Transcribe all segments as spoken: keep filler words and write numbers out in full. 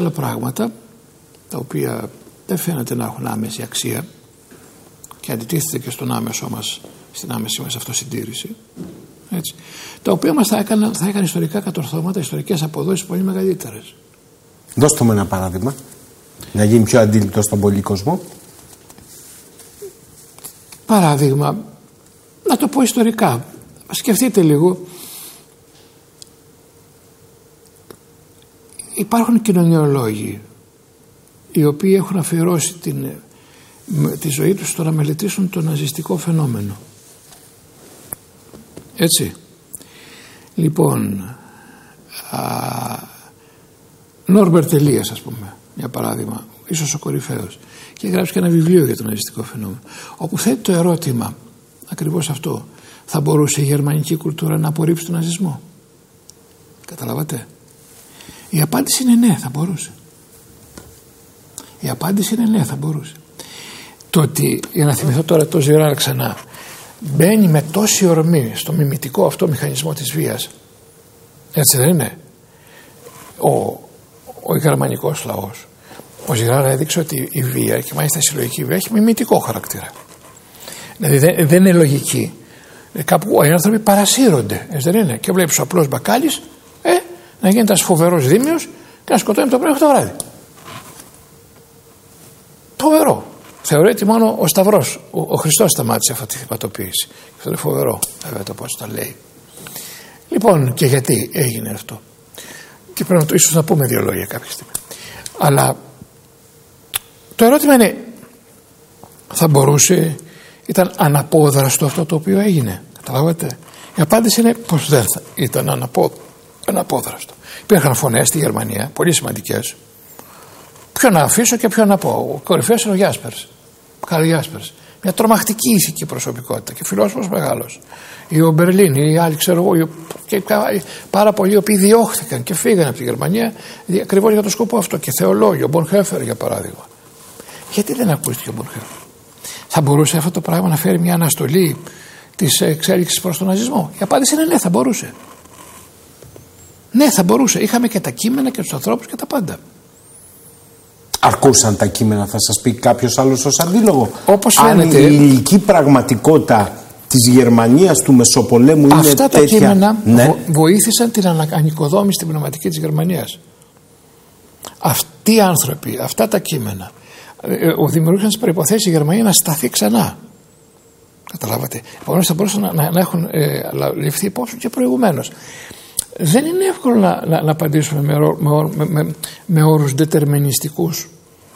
άλλα πράγματα τα οποία δεν φαίνεται να έχουν άμεση αξία και αντιτίθεται και στον άμεσό μας, στην άμεση μας αυτοσυντήρηση, έτσι, τα οποία μας θα έκανε, θα έκανε ιστορικά κατορθώματα, ιστορικές αποδόσεις πολύ μεγαλύτερες. Δώστε μου ένα παράδειγμα να γίνει πιο αντίληπτο στον πολύ κόσμο. Παράδειγμα, να το πω ιστορικά, σκεφτείτε λίγο. Υπάρχουν κοινωνιολόγοι οι οποίοι έχουν αφιερώσει την, τη ζωή τους στο να μελετήσουν το ναζιστικό φαινόμενο. Έτσι. Λοιπόν, Νόρμπερτ Ελίας, ας πούμε, για παράδειγμα, ίσως ο κορυφαίος, και γράψει και ένα βιβλίο για το ναζιστικό φαινόμενο, όπου θέτει το ερώτημα ακριβώς αυτό: θα μπορούσε η γερμανική κουλτούρα να απορρίψει τον ναζισμό? Καταλάβατε? Η απάντηση είναι ναι, θα μπορούσε. Η απάντηση είναι ναι, θα μπορούσε. Το ότι, για να θυμηθώ τώρα το Ζιράρ ξανά, μπαίνει με τόση ορμή στο μιμητικό αυτό μηχανισμό της βίας, έτσι δεν είναι? Ο, ο γερμανικός λαός, ο Ζιράρ έδειξε ότι η βία, και μάλιστα η συλλογική βία, έχει μιμητικό χαρακτήρα. Δηλαδή δεν, δεν είναι λογική. Κάπου οι άνθρωποι παρασύρονται, έτσι δεν είναι? Και βλέπεις ο απλός μπακάλις ε, να γίνεται ένας φοβερός δήμιος και να σκοτώνει το πρωί μέχρι το βράδυ. Φοβερό. Θεωρείται μόνο ο Σταυρός, ο, ο Χριστός σταμάτησε αυτή τη θυματοποίηση. Αυτό είναι φοβερό, βέβαια, το πώς το λέει. Λοιπόν, και γιατί έγινε αυτό? Και πρέπει να το ίσως να πούμε δύο λόγια κάποια στιγμή. Αλλά το ερώτημα είναι, θα μπορούσε, ήταν αναπόδραστο αυτό το οποίο έγινε? Καταλάβατε? Η απάντηση είναι πως δεν θα ήταν αναπό, αναπόδραστο. Υπήρχαν φωνές στη Γερμανία, πολύ σημαντικές. Ποιο να αφήσω και ποιο να πω. Ο κορυφαίος είναι ο Γιάσπερς, Καρλ Γιάσπερς. Μια τρομακτική ηθική προσωπικότητα και φιλόσοφος μεγάλος. Ή ο Μπερλίν, ή άλλοι, ξέρω εγώ, και πάρα πολλοί οι οποίοι διώχθηκαν και φύγανε από τη Γερμανία ακριβώς για το σκοπό αυτό. Και θεολόγοι, ο Μπονχέφερ για παράδειγμα. Γιατί δεν ακούστηκε ο Μπονχέφερ? Θα μπορούσε αυτό το πράγμα να φέρει μια αναστολή της εξέλιξης προς τον ναζισμό? Η απάντηση είναι ναι, θα μπορούσε. Ναι, θα μπορούσε. Είχαμε και τα κείμενα και τους ανθρώπους και τα πάντα. Αρκούσαν τα κείμενα, θα σας πει κάποιος άλλος ως αντίλογο? Όπως φαίνεται, αν η υλική πραγματικότητα της Γερμανίας του Μεσοπολέμου είναι τέτοια. Αυτά τα κείμενα ναι. βοήθησαν την ανοικοδόμηση στην πνευματική της Γερμανίας. Αυτοί οι άνθρωποι, αυτά τα κείμενα, δημιουργούσαν τις προϋποθέσεις η Γερμανία να σταθεί ξανά. Καταλάβατε? Επομένως θα μπορούσαν να, να, να έχουν ε, ληφθεί υπόψη και προηγουμένως. Δεν είναι εύκολο να, να, να απαντήσουμε με, με, με, με όρους δετερμινιστικούς.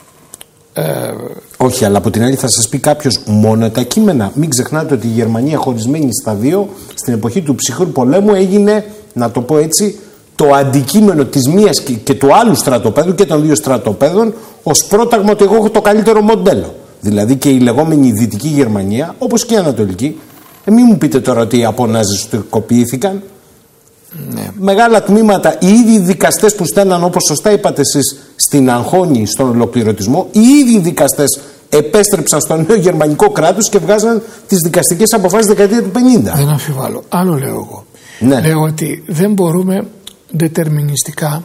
Ε, Όχι, αλλά από την άλλη θα σας πει κάποιος μόνο τα κείμενα. Μην ξεχνάτε ότι η Γερμανία χωρισμένη στα δύο στην εποχή του ψυχρού πολέμου έγινε, να το πω έτσι, το αντικείμενο της μίας και, και του άλλου στρατοπέδου και των δύο στρατοπέδων ως πρόταγμα ότι εγώ έχω το καλύτερο μοντέλο. Δηλαδή και η λεγόμενη Δυτική Γερμανία, όπως και η Ανατολική. Ε, μην μου πείτε τώρα ότι οι αποναζιστικοποιήθηκαν. Ναι. Μεγάλα τμήματα, οι ίδιοι δικαστές που στέλναν, όπως σωστά είπατε εσείς, στην αγχώνη, στον ολοκληρωτισμό, οι ίδιοι δικαστές επέστρεψαν στο νέο γερμανικό κράτος και βγάζαν τις δικαστικές αποφάσεις δεκαετία του πενήντα. Δεν αμφιβάλλω. Άλλο λέω εγώ. Ναι. Λέω ότι δεν μπορούμε δετερμινιστικά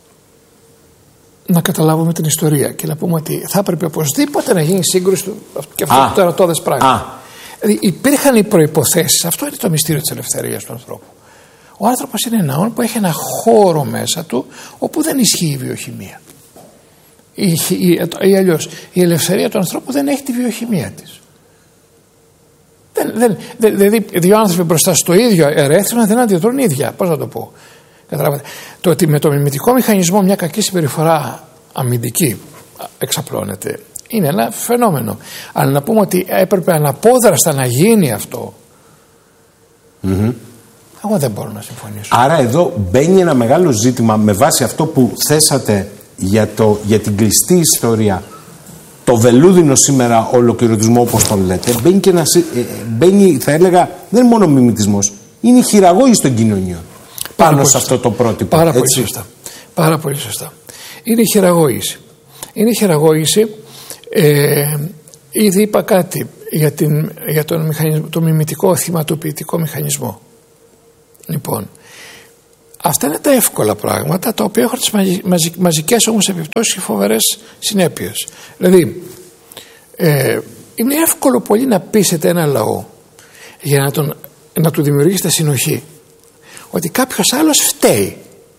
να καταλάβουμε την ιστορία και να πούμε ότι θα έπρεπε οπωσδήποτε να γίνει σύγκρουση του και αυτό το ερωτώδες πράγμα. Δηλαδή υπήρχαν οι προϋποθέσεις. Αυτό είναι το μυστήριο της ελευθερίας του ανθρώπου. Ο άνθρωπος είναι ένα όν που έχει ένα χώρο μέσα του όπου δεν ισχύει η βιοχημία. Ή, ή, ή αλλιώς η ελευθερία του ανθρώπου δεν έχει τη βιοχημία της. Δεν, δεν, δηλαδή δύο άνθρωποι μπροστά στο ίδιο ερέθισμα δεν αντιδρούν ίδια. Πώς να το πω? Καταλάβατε? Το ότι με το μιμητικό μηχανισμό μια κακή συμπεριφορά αμυντική εξαπλώνεται είναι ένα φαινόμενο. Αλλά να πούμε ότι έπρεπε αναπόδραστα να γίνει αυτό, mm-hmm. εγώ δεν μπορώ να συμφωνήσω. Άρα εδώ μπαίνει ένα μεγάλο ζήτημα με βάση αυτό που θέσατε για, το, για την κλειστή ιστορία, το βελούδινο σήμερα ολοκληρωτισμό όπως τον λέτε. Μπαίνει και ένα, μπαίνει, θα έλεγα, δεν είναι μόνο μιμητισμός, είναι η χειραγώγηση των κοινωνιών πάνω σε αυτό το πρότυπο. Πάρα πολύ σωστά. Πάρα πολύ σωστά. Είναι η χειραγώγηση. Είναι η χειραγώγηση. Ε, ήδη είπα κάτι για, την, για τον μηχανισμό, το μιμητικό θυματοποιητικό μηχανισμό. Λοιπόν, Αυτά είναι τα εύκολα πράγματα, τα οποία έχουν τις μαζι, μαζικές όμως επιπτώσεις και φοβερές συνέπειες. Δηλαδή ε, είναι εύκολο πολύ να πείσετε ένα λαό για να, τον, να του δημιουργήσετε συνοχή ότι κάποιος άλλος φταίει.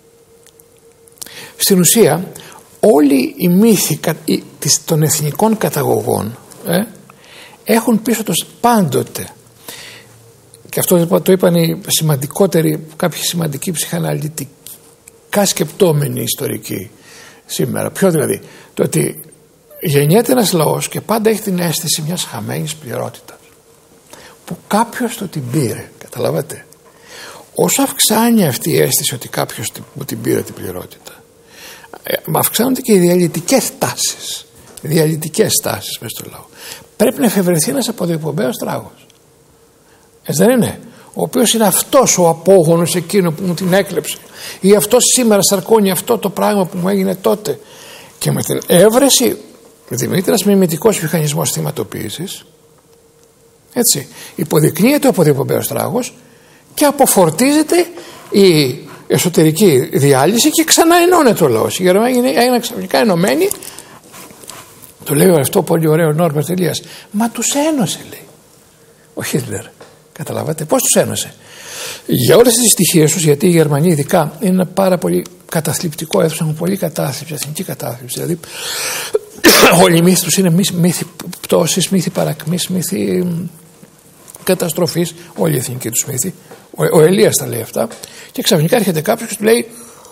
Στην ουσία όλοι οι μύθοι των εθνικών καταγωγών ε, έχουν πίσω τους πάντοτε, και αυτό το είπαν οι σημαντικότεροι, κάποιοι σημαντικοί ψυχαναλυτικά σκεπτόμενοι ιστορικοί σήμερα. Ποιο δηλαδή? Το ότι γεννιέται ένας λαός και πάντα έχει την αίσθηση μιας χαμένης πληρότητας που κάποιος το την πήρε. Καταλαβαίνετε? Όσο αυξάνει αυτή η αίσθηση ότι κάποιος μου την πήρε την πληρότητα, αυξάνονται και οι διαλυτικές τάσεις. Οι διαλυτικές τάσεις μέσα στο λαό. Πρέπει να εφευρεθεί ένας αποδιοπομπαίος τράγος. Έτσι δεν είναι? Ο οποίος είναι αυτός ο απόγονος εκείνο που μου την έκλεψε, ή αυτός σήμερα σαρκώνει αυτό το πράγμα που μου έγινε τότε. Και με την έβρεση δημιουργείται ένας μιμητικός μηχανισμός θυματοποίησης. Έτσι. Υποδεικνύεται ο αποδιοπομπαίος τράγος και αποφορτίζεται η εσωτερική διάλυση και ξανά ενώνεται ο λαός. Οι Γερμανοί έγιναν ξαφνικά ενωμένοι. Το λέει αυτό πολύ ωραίο Νόρμπερτ Ελίας. Μα τους ένωσε, λέει ο Χίτλερ. Καταλάβατε πώς τους ένωσε? Για όλες τις στοιχείες τους, γιατί οι Γερμανοί ειδικά είναι ένα πάρα πολύ καταθλιπτικό έθνος, έχουν πολύ κατάθλιψη, εθνική κατάθλιψη. Δηλαδή όλοι οι μύθοι τους είναι μύθοι πτώσης, μύθοι παρακμής, μύθοι καταστροφής, όλοι οι εθνικοί τους μύθοι. Ο, ο Ελίας τα λέει αυτά και ξαφνικά έρχεται κάποιος και του λέει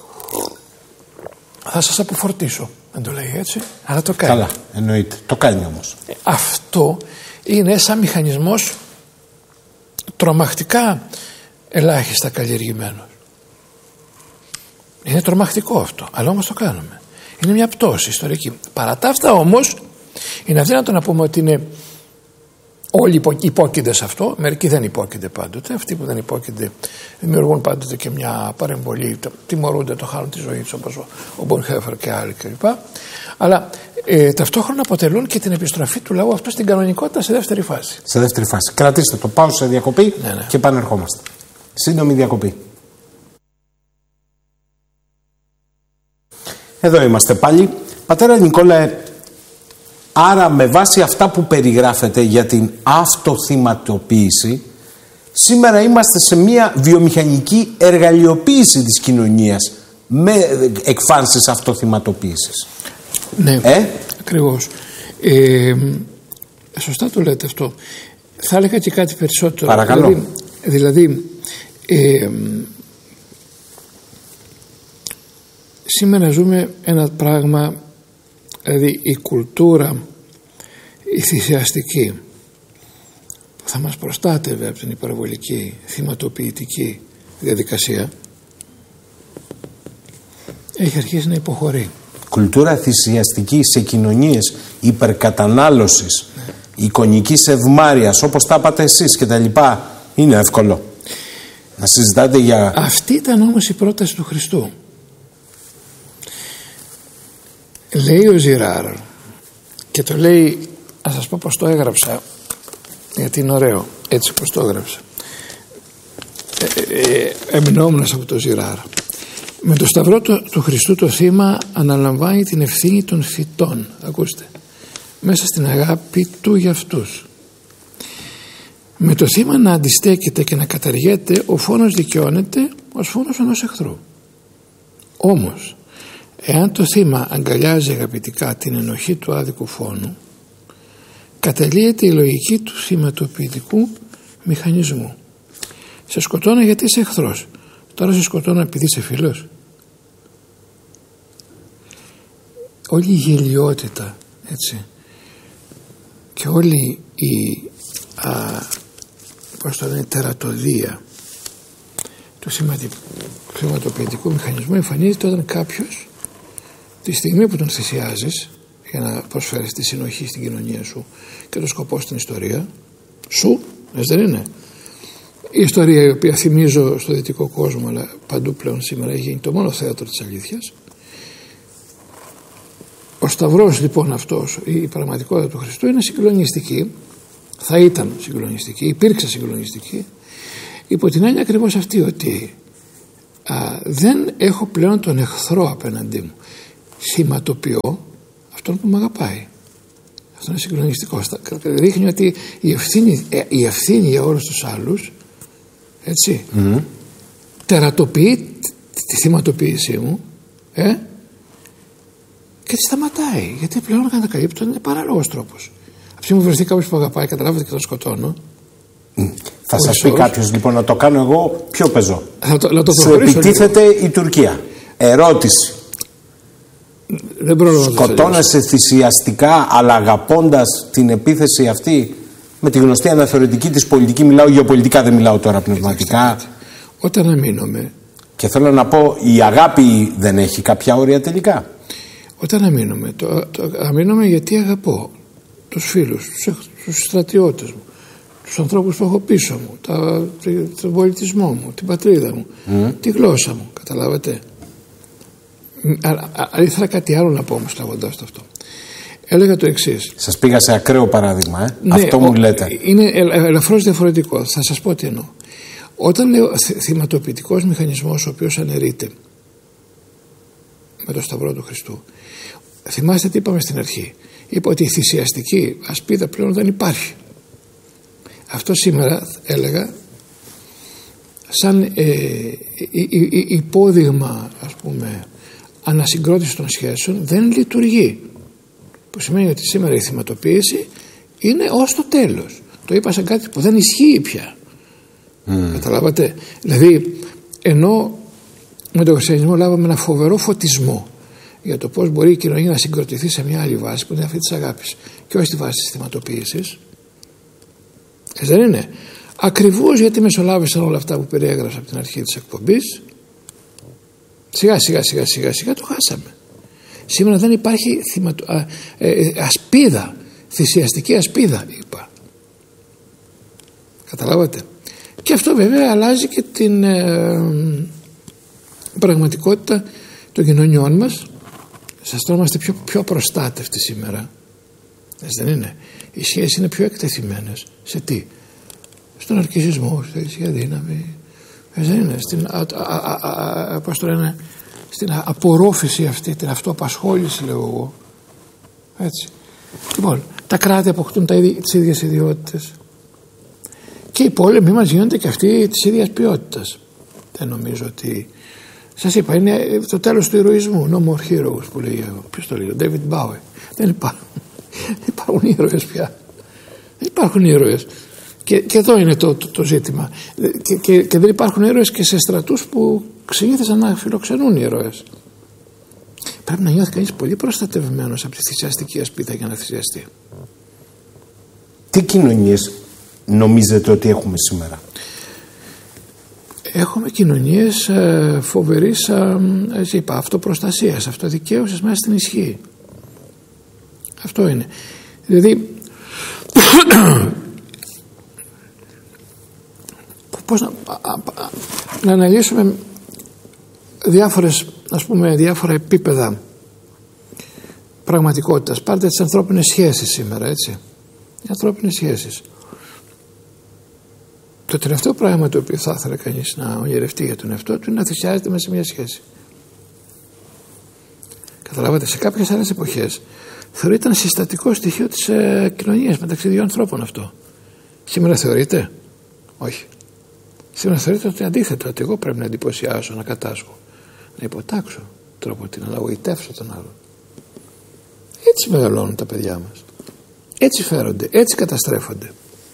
θα σας αποφορτήσω. Δεν το λέει έτσι, αλλά το κάνει. Καλά, εννοείται. Το κάνει όμως. Αυτό είναι σαν μηχανισμός τρομακτικά ελάχιστα καλλιεργημένος. Είναι τρομακτικό αυτό, αλλά όμως το κάνουμε. Είναι μια πτώση ιστορική. Παρά τα αυτά όμως είναι αδύνατο να πούμε ότι είναι όλοι υπόκεινται σε αυτό. Μερικοί δεν υπόκεινται πάντοτε. Αυτοί που δεν υπόκεινται δημιουργούν πάντοτε και μια παρεμβολή, τιμωρούνται, το χάνουν τη ζωή τους, όπως ο Μπονχέφερ και άλλοι κλπ. Αλλά ε, ταυτόχρονα αποτελούν και την επιστροφή του λαού αυτού στην κανονικότητα σε δεύτερη φάση. Σε δεύτερη φάση. Κρατήστε το, πάω σε διακοπή ναι, ναι. και επανερχόμαστε. Σύντομη διακοπή. Εδώ είμαστε πάλι. Πατέρα Νικόλαε, άρα με βάση αυτά που περιγράφετε για την αυτοθυματοποίηση, σήμερα είμαστε σε μια βιομηχανική εργαλειοποίηση της κοινωνίας με εκφάνσεις αυτοθυματοποίησης. Ναι, ε? ακριβώς. Ε, σωστά το λέτε αυτό. Θα έλεγα και κάτι περισσότερο. Παρακαλώ. Δηλαδή, δηλαδή ε, σήμερα ζούμε ένα πράγμα, δηλαδή η κουλτούρα, η θυσιαστική, που θα μας προστάτευε από την υπερβολική θυματοποιητική διαδικασία, έχει αρχίσει να υποχωρεί. Κουλτούρα θυσιαστική σε κοινωνίες υπερκατανάλωσης, ναι, εικονικής ευμάρειας, όπως τα είπατε εσείς και τα λοιπά, είναι εύκολο να συζητάτε για... Αυτή ήταν όμως η πρόταση του Χριστού. Λέει ο Ζιράρ, και το λέει, να σας πω πως το έγραψα, γιατί είναι ωραίο έτσι πως το έγραψα, ε, ε, εμπνεόμενος από το Ζιράρ. Με το σταυρό του, του Χριστού το θύμα αναλαμβάνει την ευθύνη των φυτών, ακούστε, μέσα στην αγάπη του για αυτούς. Με το θύμα να αντιστέκεται και να καταργέται, ο φόνος δικαιώνεται ως φόνος ενός εχθρού. Όμως εάν το θύμα αγκαλιάζει αγαπητικά την ενοχή του άδικου φόνου, καταλύεται η λογική του θυματοποιητικού μηχανισμού. Σε σκοτώνω γιατί είσαι εχθρός, τώρα σε σκοτώνω επειδή είσαι φίλος. Όλη η γελιότητα, έτσι, και όλη η α, πώς το λένε, τερατωδία του θυματοποιητικού μηχανισμού εμφανίζεται όταν κάποιος, τη στιγμή που τον θυσιάζεις για να προσφέρεις τη συνοχή στην κοινωνία σου και το σκοπό στην ιστορία σου, έτσι δεν είναι? Η ιστορία, η οποία θυμίζω στο δυτικό κόσμο, αλλά παντού πλέον σήμερα έχει γίνει το μόνο θέατρο της αλήθειας. Ο σταυρός λοιπόν αυτός, η πραγματικότητα του Χριστού είναι συγκλονιστική, θα ήταν συγκλονιστική, υπήρξε συγκλονιστική, υπό την έννοια ακριβώς αυτή, ότι α, δεν έχω πλέον τον εχθρό απέναντί μου. Θυματοποιώ αυτόν που με αγαπάει. Αυτό είναι συγκλονιστικό. Δείχνει ότι η ευθύνη, η ευθύνη για όλους τους άλλους, έτσι, mm. τερατοποιεί τη θυματοποίησή μου, ε, και τη σταματάει. Γιατί πλέον ανακαλύπτω είναι παράλογος τρόπος. Αυτή μου βρεθεί κάποιος που αγαπάει, καταλάβετε, και τον σκοτώνω. Mm. Θα σας πει κάποιος λοιπόν να το κάνω εγώ, ποιο παίζω? Θα το, να το Σου επιτίθεται λίγο η Τουρκία. Ερώτηση. Δεν σκοτώνεσαι θυσιαστικά, αλλά αγαπώντας την επίθεση αυτή, με τη γνωστή αναθεωρητική της πολιτική? Μιλάω γεωπολιτικά, δεν μιλάω τώρα πνευματικά. Όταν αμήνομαι. Και θέλω να πω, η αγάπη δεν έχει κάποια όρια τελικά? Όταν αμήνομαι, το, το, αμήνομαι γιατί αγαπώ τους φίλους, τους, τους στρατιώτες μου, τους ανθρώπους που έχω πίσω μου, τα, τον πολιτισμό μου, την πατρίδα μου, mm. τη γλώσσα μου, καταλάβατε. Αλλά ήθελα κάτι άλλο να πω όμως λέγοντας το αυτό. Έλεγα το εξής. Σας πήγα σε ακραίο παράδειγμα, ε? Ναι, αυτό ο, μου λέτε. Είναι ελαφρώς διαφορετικό. Θα σας πω τι εννοώ. Όταν λέω θυματοποιητικός μηχανισμός ο οποίος αναιρείται με το Σταυρό του Χριστού, θυμάστε τι είπαμε στην αρχή? Είπα ότι η θυσιαστική ασπίδα πλέον δεν υπάρχει. Αυτό σήμερα έλεγα σαν ε, υπόδειγμα, ας πούμε, ανασυγκρότηση των σχέσεων δεν λειτουργεί, που σημαίνει ότι σήμερα η θυματοποίηση είναι ως το τέλος. Το είπα σαν κάτι που δεν ισχύει πια. Mm. Καταλάβατε? Δηλαδή, ενώ με τον χριστιανισμό λάβαμε ένα φοβερό φωτισμό για το πώς μπορεί η κοινωνία να συγκροτηθεί σε μια άλλη βάση, που είναι αυτή της αγάπης, και όχι στη βάση της θυματοποίησης. Έτσι δεν είναι? Ακριβώς γιατί μεσολάβησαν όλα αυτά που περιέγραψα από την αρχή της εκπομπής, σιγά σιγά σιγά σιγά σιγά το χάσαμε. Σήμερα δεν υπάρχει θυματο, α, ε, ασπίδα, θυσιαστική ασπίδα, είπα. Καταλάβατε? Και αυτό βέβαια αλλάζει και την ε, πραγματικότητα των κοινωνιών μας. Σας τώρα είμαστε πιο, πιο προστάτευτοι σήμερα. Έτσι δεν είναι? Οι σχέσεις είναι πιο εκτεθειμένες. Σε τι? Στον αρκισισμό, στη δύναμη. Έτσι δεν είναι? Στην, α, α, α, α, πώς το λένε, στην απορρόφηση αυτή, την αυτοαπασχόληση, λέω εγώ. Έτσι. Λοιπόν, τα κράτη αποκτούν τα ίδια, τις ίδιες ιδιότητες. Και οι πόλεμοι μας γίνονται και αυτοί της ίδιας ποιότητας. Δεν νομίζω ότι... Σας είπα, είναι το τέλος του ηρωισμού. No more heroes που λέει. Ποιος το λέει? Ο David Bowie. Δεν υπάρχουν. Δεν υπάρχουν ήρωες πια. Δεν υπάρχουν ήρωες. Και, και εδώ είναι το, το, το ζήτημα. Και, και, και δεν υπάρχουν ήρωες και σε στρατούς που συνήθισαν να φιλοξενούν ήρωες. Πρέπει να νιώθει κανείς πολύ προστατευμένος από τη θυσιαστική ασπίδα για να θυσιαστεί. Τι κοινωνίες νομίζετε ότι έχουμε σήμερα? Έχουμε κοινωνίες ε, φοβερής ε, έτσι είπα, αυτοπροστασίας, αυτοδικαίωσης μέσα στην ισχύ. Αυτό είναι. Δηλαδή πώς να, α, α, να αναλύσουμε διάφορες, ας πούμε, διάφορα επίπεδα πραγματικότητας. Πάρτε τις ανθρώπινες σχέσεις σήμερα, έτσι. Οι ανθρώπινες σχέσεις. Το τελευταίο πράγμα το οποίο θα ήθελε κανείς να ονειρευτεί για τον εαυτό του είναι να θυσιάζεται μέσα σε μια σχέση. Καταλάβατε, σε κάποιες άλλες εποχές θεωρείται ένα συστατικό στοιχείο της ε, κοινωνίας μεταξύ δύο ανθρώπων αυτό. Σήμερα θεωρείται? Όχι. Σήμερα θεωρείται ότι αντίθετα, ότι εγώ πρέπει να εντυπωσιάσω, να κατάσχω, να υποτάξω τρόπο την, να γοητεύσω τον άλλον. Έτσι μεγαλώνουν τα παιδιά μας. Έτσι φέρονται, έτσι καταστρέφονται.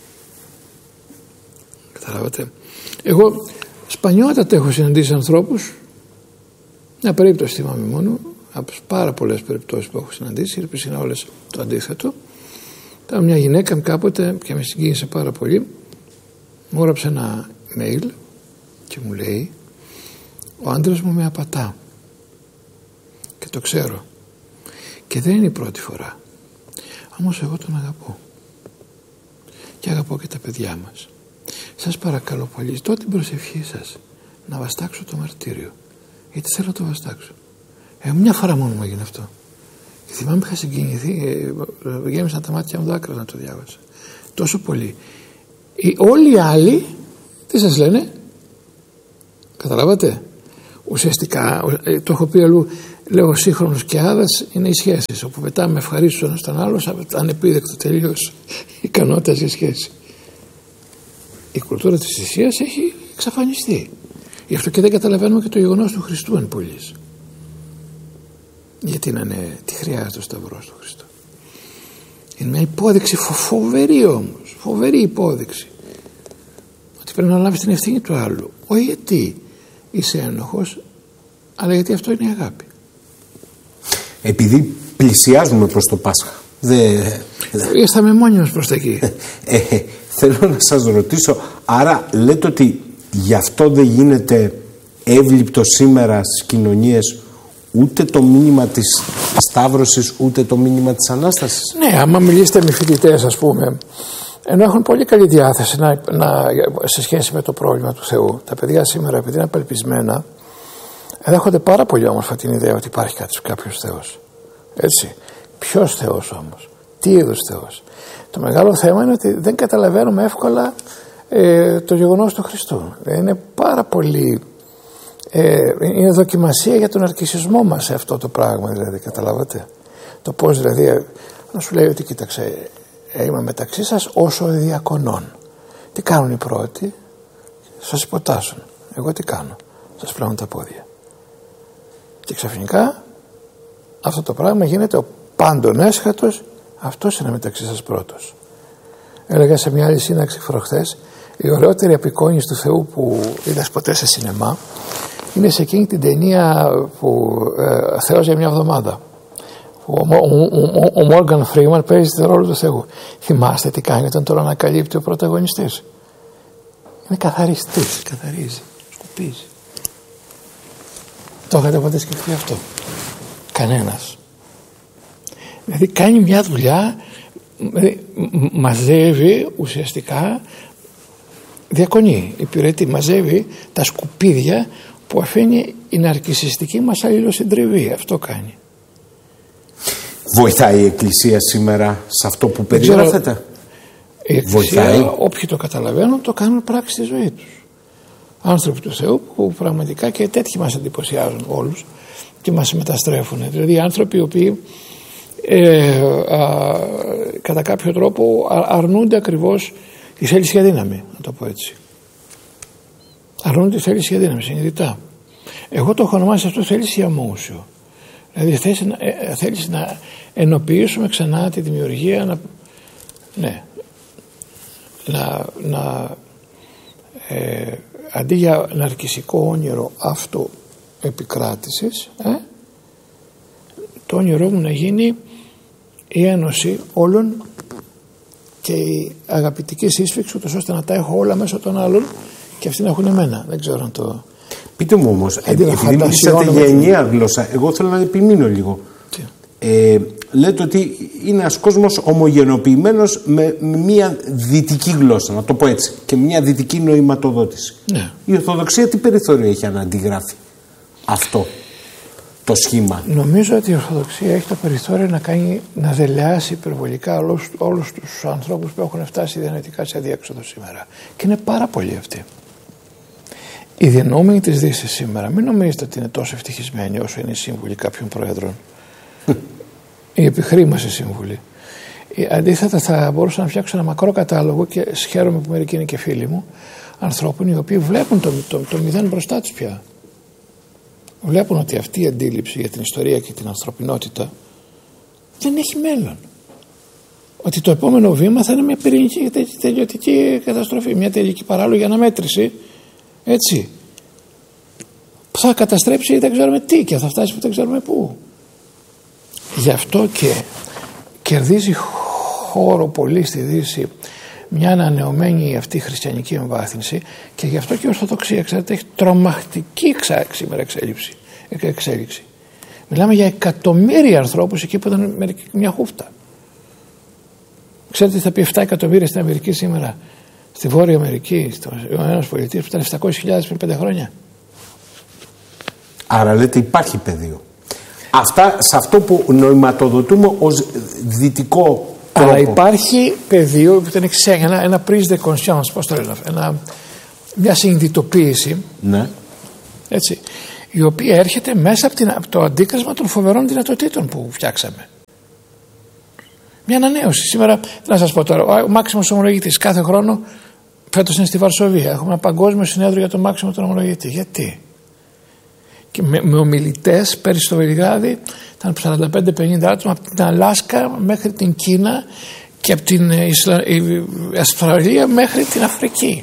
Καταλάβατε. Εγώ σπανιότατα έχω συναντήσει ανθρώπους, μια περίπτωση θυμάμαι μόνο, από πάρα πολλές περιπτώσεις που έχω συναντήσει, ελπίζω είναι όλες το αντίθετο. Ήταν μια γυναίκα κάποτε και με συγκίνησε πάρα πολύ, μου έγραψε ένα mail και μου λέει: ο άντρας μου με απατά και το ξέρω και δεν είναι η πρώτη φορά, όμως εγώ τον αγαπώ και αγαπώ και τα παιδιά μας. Σας παρακαλώ πολύ, ζητώ την προσευχή σας να βαστάξω το μαρτύριο, γιατί θέλω να το βαστάξω. Ε, μια φορά μόνο μου έγινε αυτό και θυμάμαι είχα συγκινηθεί, ε, γέμισαν τα μάτια μου δάκρυα να το διάβασα τόσο πολύ. Οι, όλοι οι άλλοι τι σας λένε? Καταλάβατε? ουσιαστικά, το έχω πει αλλού, λέω ο σύγχρονος και άδας είναι οι σχέσεις, όπου πετάμε ευχαρίστως ένας τον άλλο, ανεπίδεκτο τελείως ικανότητα για σχέση. Η κουλτούρα της θυσίας έχει εξαφανιστεί. Γι' αυτό και δεν καταλαβαίνουμε και το γεγονός του Χριστού εν πολλοίς. Γιατί να είναι, τι χρειάζεται ο Σταυρός του Χριστού. Είναι μια υπόδειξη φο, φοβερή όμως, φοβερή υπόδειξη. Ότι πρέπει να λάβεις την ευθύνη του άλλου. Όχι γιατί είσαι ένοχος, αλλά γιατί αυτό είναι η αγάπη. Επειδή πλησιάζουμε προς το Πάσχα. Δε... Ήρθαμε μόνοι μας προς τα εκεί. Ε, ε, θέλω να σας ρωτήσω, άρα λέτε ότι γι' αυτό δεν γίνεται εύληπτο σήμερα στις κοινωνίες ούτε το μήνυμα της Σταύρωσης ούτε το μήνυμα της Ανάστασης? Ναι, άμα μιλήσετε με φοιτητές, ας πούμε, ενώ έχουν πολύ καλή διάθεση να, να, σε σχέση με το πρόβλημα του Θεού, τα παιδιά σήμερα, επειδή είναι απελπισμένα, δέχονται πάρα πολύ όμορφα την ιδέα ότι υπάρχει κάποιος Θεός. Έτσι. Ποιος Θεός όμως? Τι είδους Θεός? Το μεγάλο θέμα είναι ότι δεν καταλαβαίνουμε εύκολα ε, το γεγονός του Χριστού. Είναι πάρα πολύ ε, είναι δοκιμασία για τον αρκισισμό μας σε αυτό το πράγμα, δηλαδή, καταλάβατε. Το πώς δηλαδή να σου λέει ότι κοίταξε, ε, είμαι μεταξύ σας όσο διακονών. Τι κάνουν οι πρώτοι? Σας υποτάσσουν. Εγώ τι κάνω? Σας πλώνουν τα πόδια. Και ξαφνικά αυτό το πράγμα γίνεται ο πάντων έσχατος, αυτός είναι μεταξύ σας πρώτος. Έλεγα σε μια άλλη σύναξη προχθές, η ωραιότερη απεικόνιση του Θεού που είδες ποτέ σε σινεμά είναι σε εκείνη την ταινία που ε, Θεός για μια εβδομάδα. Ο Μόργαν Φρήμαν παίζει τον ρόλο του Θεού. Θυμάστε τι κάνει όταν τώρα ανακαλύπτει ο πρωταγωνιστής? Είναι καθαριστής, καθαρίζει, σκουπίζει. Το είχατε ποτέ σκεφτεί αυτό? Κανένας. Δηλαδή κάνει μια δουλειά, μαζεύει ουσιαστικά, διακονεί, υπηρετεί, μαζεύει τα σκουπίδια που αφήνει η ναρκισσιστική μας αλληλοσυντριβή. Αυτό κάνει. Βοηθάει η Εκκλησία σήμερα σε αυτό που περιγράφεται? Η Εκκλησία, όποιοι το καταλαβαίνουν, το κάνουν πράξη στη ζωή τους. Άνθρωποι του Θεού που πραγματικά και τέτοιοι μας εντυπωσιάζουν όλους και μας μεταστρέφουν. Δηλαδή άνθρωποι οι οποίοι ε, α, κατά κάποιο τρόπο αρνούνται ακριβώς τη θέληση για δύναμη, να το πω έτσι. Αρνούνται τη θέληση για δύναμη, συνειδητά. Εγώ το έχω ονομάσει αυτό θέληση για μούσιο. Δηλαδή θέληση να, ε, θέληση να ενοποιήσουμε ξανά τη δημιουργία, να, ναι, να, να ε, αντί για ναρκισσικό όνειρο αυτοεπικράτησης, ε, το όνειρό μου να γίνει η ένωση όλων και η αγαπητική σύσφυξη, ούτως ώστε να τα έχω όλα μέσω των άλλων και αυτοί να έχουν εμένα. Δεν ξέρω αν το... Πείτε μου όμως, επειδή μιλήσατε για ενιαία γλώσσα, εγώ θέλω να επιμείνω λίγο. Ε, λέτε ότι είναι ένας κόσμος ομογενοποιημένος με μια δυτική γλώσσα, να το πω έτσι, και μια δυτική νοηματοδότηση. Ναι. Η Ορθοδοξία τι περιθώριο έχει να αντιγράφει αυτό το σχήμα? Νομίζω ότι η Ορθοδοξία έχει το περιθώριο να κάνει, να δελεάσει υπερβολικά όλους, όλους τους ανθρώπους που έχουν φτάσει διανοητικά σε αδιέξοδο σήμερα. Και είναι πάρα πολλοί αυτοί. Οι διανοούμενοι της Δύσης σήμερα, μην νομίζετε ότι είναι τόσο ευτυχισμένοι όσο είναι οι σύμβουλοι κάποιων πρόεδρων. Η επιχρήμαση σύμβουλοι. Αντίθετα, θα μπορούσα να φτιάξω ένα μακρό κατάλογο και χαίρομαι που μερικοί είναι και φίλοι μου, ανθρώπων οι οποίοι βλέπουν το, το, το μηδέν μπροστά τους πια. Βλέπουν ότι αυτή η αντίληψη για την ιστορία και την ανθρωπινότητα δεν έχει μέλλον. Ότι το επόμενο βήμα θα είναι μια πυρηνική τελειωτική καταστροφή, μια τελική παράλογη αναμέτρηση, έτσι, που θα καταστρέψει δεν ξέρουμε τι και θα φτάσει που δεν ξέρουμε πού. Γι' αυτό και κερδίζει χώρο πολύ στη Δύση μια ανανεωμένη αυτή χριστιανική εμβάθυνση και γι' αυτό και η Ορθοδοξία, ξέρετε, έχει τρομακτική σήμερα εξέλιξη, εξέλιξη. Μιλάμε για εκατομμύρια ανθρώπους εκεί που ήταν μια χούφτα. Ξέρετε τι θα πει επτά εκατομμύρια στην Αμερική σήμερα, στη Βόρεια Αμερική, στις ΗΠΑ που ήταν επτακόσιες χιλιάδες πριν πέντε χρόνια. Άρα λέτε υπάρχει πεδίο. Αυτά, σε αυτό που νοηματοδοτούμε ως δυτικό τρόπο. Αλλά υπάρχει πεδίο που ήταν εξάγει ένα, ένα prise de conscience, πώς το λένε, ένα, μια συνειδητοποίηση. Ναι. Έτσι, η οποία έρχεται μέσα από, την, από το αντίκρισμα των φοβερών δυνατοτήτων που φτιάξαμε. Μια ανανέωση. Σήμερα, να σας πω τώρα, ο Μάξιμος Ομολογητής κάθε χρόνο, φέτος είναι στη Βαρσοβία, έχουμε ένα παγκόσμιο συνέδριο για τον Μάξιμο τον Ομολογητή. Γιατί? Και με, με ομιλητές πέρυσι στο Βελιγράδι ήταν σαράντα πέντε πενήντα άτομα από την Αλάσκα μέχρι την Κίνα και από την Ισλα... Αυστραλία μέχρι την Αφρική.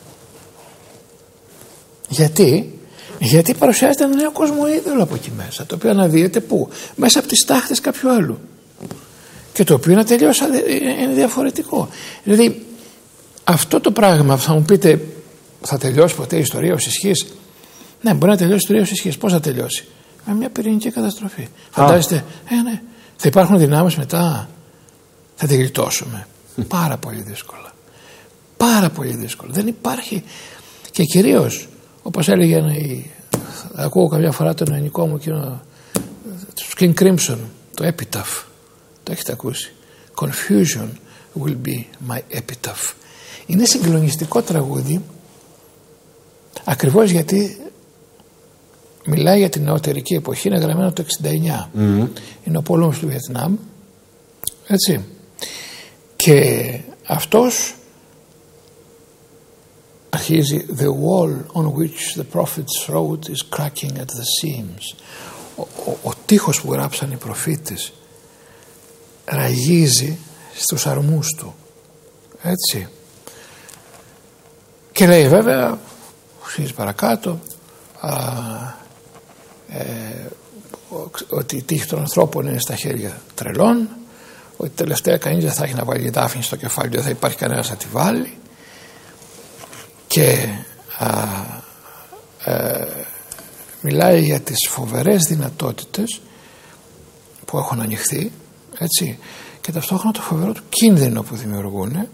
Γιατί? Γιατί παρουσιάζεται ένα νέο κοσμοίδωλο από εκεί μέσα, το οποίο αναδύεται πού? Μέσα από τις τάχτες κάποιου άλλου. Και το οποίο είναι τελείως είναι διαφορετικό. Δηλαδή αυτό το πράγμα θα μου πείτε, θα τελειώσει ποτέ η ιστορία ως ισχύς? Ναι, μπορεί να τελειώσει η ιστορία ως ισχύς. Πώς θα τελειώσει? Με μια πυρηνική καταστροφή. Φαντάζεστε, ε, ναι, θα υπάρχουν δυνάμεις μετά? Θα τη γλιτώσουμε? Πάρα πολύ δύσκολα. Πάρα πολύ δύσκολα. Δεν υπάρχει. Και κυρίως, όπως έλεγε ένα, ακούω καμιά φορά τον ελληνικό μου κοινό, του King Crimson, το Epitaph. Το έχετε ακούσει? Confusion will be my epitaph. Είναι συγκλονιστικό τραγούδι, ακριβώς γιατί μιλάει για την νεωτερική εποχή, είναι γραμμένο το εξήντα εννιά. Mm. Είναι ο πόλεμος του Βιετνάμ, έτσι, και αυτός αρχίζει the wall on which the prophets wrote is cracking at the seams. Ο, ο, ο τείχος που γράψαν οι προφήτες ραγίζει στους αρμούς του, έτσι. Και λέει βέβαια, αρχίζει παρακάτω, α, ε, ότι η τύχη των ανθρώπων είναι στα χέρια τρελών, ότι τελευταία κανείς δεν θα έχει να βάλει δάφνη στο κεφάλι, δεν θα υπάρχει κανένας να τη βάλει, και α, ε, μιλάει για τις φοβερές δυνατότητες που έχουν ανοιχθεί, έτσι, και ταυτόχρονα το φοβερό του κίνδυνο που δημιουργούν,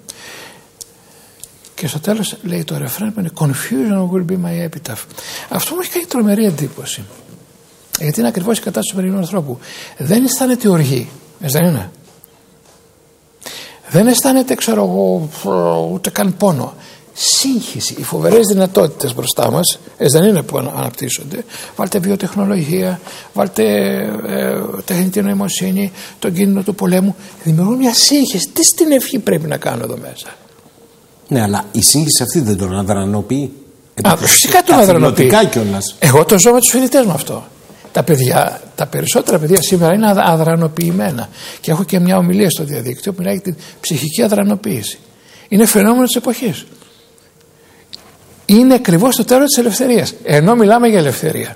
και στο τέλος λέει το ρεφρέν που είναι confusion will be my epitaph. Αυτό μου έχει κάνει τρομερή εντύπωση, γιατί είναι ακριβώς η κατάσταση του σημερινού ανθρώπου. Δεν αισθάνεται οργή, έτσι δεν είναι? Δεν αισθάνεται, ξέρω εγώ, ούτε καν πόνο. Σύγχυση, οι φοβερές δυνατότητες μπροστά μας, έτσι δεν είναι, που αναπτύσσονται? Βάλτε βιοτεχνολογία, βάλτε ε, τεχνητή νοημοσύνη, τον κίνδυνο του πολέμου, δημιουργούν μια σύγχυση. Τι στην ευχή πρέπει να κάνω εδώ μέσα? Ναι, αλλά η σύγχυση αυτή δεν τον αδρανοποιεί? Α, φυσικά τον αδρανοποιεί. Εγώ το ζω με τους φοιτητές μου αυτό. Τα παιδιά, τα περισσότερα παιδιά σήμερα είναι αδρανοποιημένα, και έχω και μια ομιλία στο διαδίκτυο που μιλάει για την ψυχική αδρανοποίηση. Είναι φαινόμενο της εποχής. Είναι ακριβώς το τέλος της ελευθερίας, ενώ μιλάμε για ελευθερία.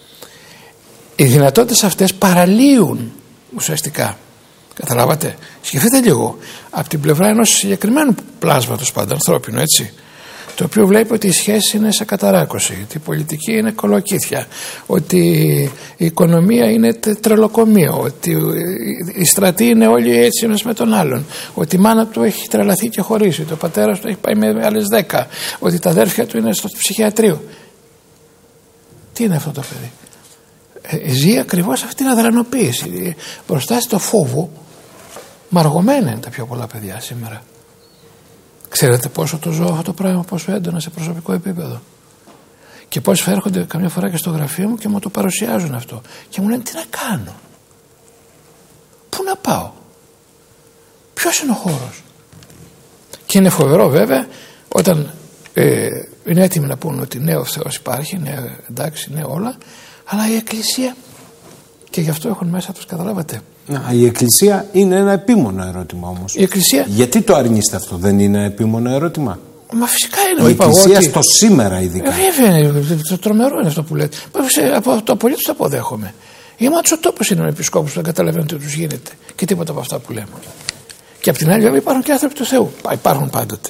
Οι δυνατότητες αυτές παραλύουν ουσιαστικά. Καταλάβατε? Σκεφτείτε λίγο από την πλευρά ενός συγκεκριμένου πλάσματος, πάντα ανθρώπινου, έτσι, το οποίο βλέπει ότι η σχέση είναι σε καταράκωση, ότι η πολιτική είναι κολοκύθια, ότι η οικονομία είναι τρελοκομείο, ότι οι στρατοί είναι όλοι έτσι ένας με τον άλλον, ότι η μάνα του έχει τρελαθεί και χωρίσει, ότι ο πατέρας του έχει πάει με άλλες δέκα, ότι τα αδέρφια του είναι στο ψυχιατρίο. Τι είναι αυτό το παιδί? Ε, ζει ακριβώς αυτή την αδρανοποίηση. Μπροστά στο φόβο μαργωμένα είναι τα πιο πολλά παιδιά σήμερα. Ξέρετε πόσο το ζω αυτό το πράγμα, πόσο έντονα σε προσωπικό επίπεδο. Και πώς έρχονται καμιά φορά και στο γραφείο μου και μου το παρουσιάζουν αυτό. Και μου λένε τι να κάνω, πού να πάω, ποιος είναι ο χώρος. Και είναι φοβερό βέβαια όταν ε, είναι έτοιμοι να πούνε ότι ναι, ο Θεός υπάρχει, ναι, εντάξει, ναι, όλα, αλλά η Εκκλησία, και γι' αυτό έχουν μέσα τους, καταλάβατε. Να, η Εκκλησία είναι ένα επίμονο ερώτημα όμως. Η Εκκλησία... Γιατί το αρνείστε αυτό? Δεν είναι επίμονο ερώτημα? Μα φυσικά είναι. Η Εκκλησία ότι... στο σήμερα ειδικά. Βέβαια, το τρομερό είναι αυτό που λέτε. Από το απολύτως το αποδέχομαι. Γεμάτος ο τόπος είναι ο επισκόπους που δεν καταλαβαίνουν τι τους γίνεται και τίποτα από αυτά που λέμε. Και απ' την άλλη βέβαια υπάρχουν και άνθρωποι του Θεού. Υπάρχουν πάντοτε.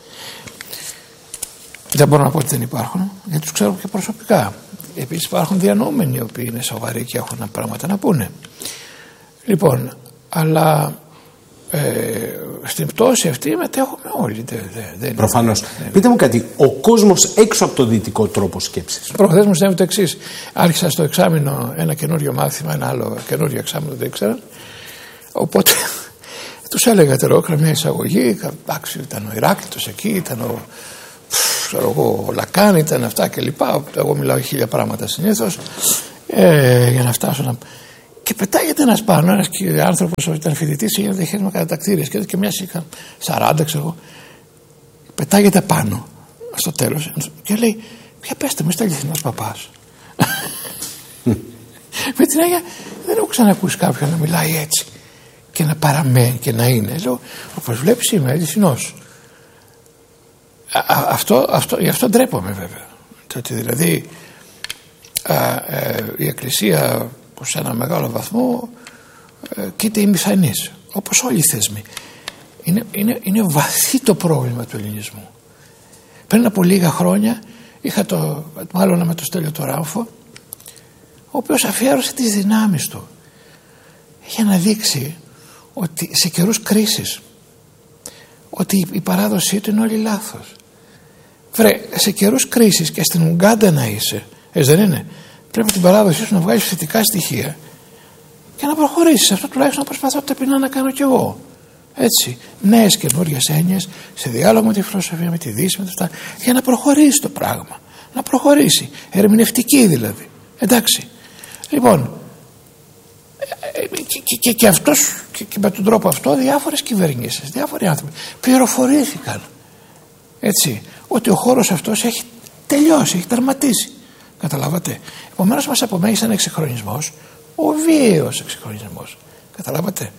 Δεν μπορώ να πω ότι δεν υπάρχουν, γιατί τους ξέρω και προσωπικά. Επίσης υπάρχουν διανοούμενοι οι οποίοι είναι σοβαροί και έχουν πράγματα να πούνε. Λοιπόν, αλλά ε, στην πτώση αυτή μετέχουμε όλοι. Δεν, δεν, Προφανώς. Δεν. Πείτε μου κάτι, ο κόσμος έξω από το δυτικό τρόπο σκέψης. Προχθές μου συνέβη το εξής. Άρχισα στο εξάμηνο ένα καινούριο μάθημα, ένα άλλο καινούριο εξάμηνο, δεν ήξερα. Οπότε τους έλεγα τερόκρα μια εισαγωγή. Εντάξει, ήταν ο Ηράκλειτος εκεί, ήταν ο, ξέρω εγώ, ο Λακάν ήταν αυτά κλπ. Εγώ μιλάω χίλια πράγματα συνήθως ε, για να φτάσω να... Και πετάγεται ένας πάνω, ένας άνθρωπος που ήταν φοιτητής, είχε διαχείρισμα κατατακτήριες και, και μιας είχαν σαράντα, ξέρω εγώ. Πετάγεται πάνω στο τέλος και λέει: ποια πέστε μου, είστε αληθινός παπάς? Με την Άγια δεν έχω ξανακούσει κάποιον να μιλάει έτσι και να παραμένει και να είναι. Λέω: όπως βλέπεις είμαι αληθινός. Αυτό, αυτό, γι' αυτό ντρέπομαι βέβαια. Ότι δηλαδή α, ε, η Εκκλησία που σε ένα μεγάλο βαθμό ε, κοίται ημιθανής, όπως όλοι οι θεσμοί. Είναι, είναι, είναι βαθύ το πρόβλημα του ελληνισμού. Πριν από λίγα χρόνια είχα το, μάλλον με το Στέλιο το Ράμφο, ο οποίος αφιέρωσε τις δυνάμεις του για να δείξει ότι σε καιρούς κρίσης ότι η παράδοσή του είναι όλη λάθος. Βρε, σε καιρούς κρίσης και στην Ουγκάντα να είσαι, έτσι δεν είναι? Πρέπει την παράδοσή σου να βγάλεις θετικά στοιχεία και να προχωρήσεις. Αυτό τουλάχιστον προσπαθώ ταπεινά να κάνω κι εγώ. Έτσι, νέες καινούριες έννοιες, σε διάλογο με τη φιλοσοφία, με τη Δύση, με τα αυτά, για να προχωρήσει το πράγμα. Να προχωρήσει. Ερμηνευτική δηλαδή. Εντάξει. Λοιπόν, και, και, και, αυτός, και, και με τον τρόπο αυτό διάφορες κυβερνήσεις, διάφοροι άνθρωποι πληροφορήθηκαν. Έτσι, ότι ο χώρος αυτός έχει τελειώσει, έχει τερματίσει. Καταλάβατε? Επομένως μας απομένει σαν εξυγχρονισμός, ο βίαιος εξυγχρονισμός. Καταλάβατε?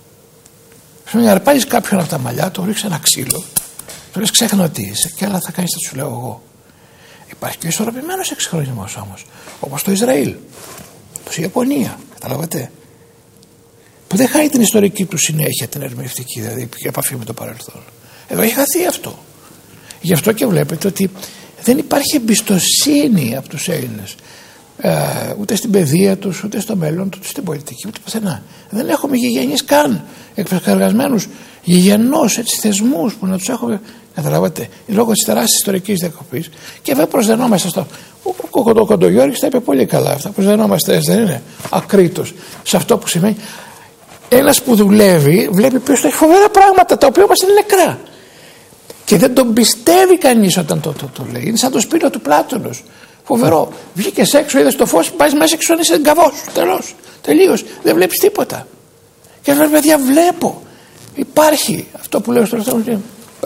Να αρπάζεις κάποιον από τα μαλλιά, το ρίξει ένα ξύλο, του λες ξέχνα ότι είσαι και άλλα θα κάνεις, θα σου λέω εγώ. Υπάρχει και ο ισορροπημένος εξυγχρονισμός όμως, όπως το Ισραήλ, όπως η Ιαπωνία. Καταλάβατε? Που δεν χάει την ιστορική του συνέχεια, την ερμηνευτική, δηλαδή η επαφή με το παρελθόν. Εδώ έχει χαθεί αυτό. Γι' αυτό και βλέπετε ότι δεν υπάρχει εμπιστοσύνη από τους Έλληνες, ε, ούτε στην παιδεία τους, ούτε στο μέλλον τους, ούτε στην πολιτική, ούτε πουθενά. Δεν έχουμε γηγενείς καν, εκπαιδευμένους γηγενώς, έτσι, θεσμούς που να τους έχουμε. Καταλάβατε, λόγω της τεράστιας ιστορικής διακοπής. Και βέβαια προσδενόμαστε στο. Ο Κοντογιώργης τα είπε πολύ καλά αυτά. Προσδενόμαστε, δεν είναι, ακρίτως σε αυτό που σημαίνει. Ένας που δουλεύει, βλέπει πίσω του έχει φοβερά πράγματα τα οποία όμως είναι νεκρά. Και δεν τον πιστεύει κανείς όταν το, το, το λέει. Είναι σαν το σπήλαιο του Πλάτωνος. Φοβερό. Βγήκες έξω, είδες το φως, πας μέσα έξω, είσαι εγκαβός. Τελώς. Τελείως. Δεν βλέπεις τίποτα. Και λέω, παιδιά, βλέπω. Υπάρχει αυτό που λέω στο τελευταίο.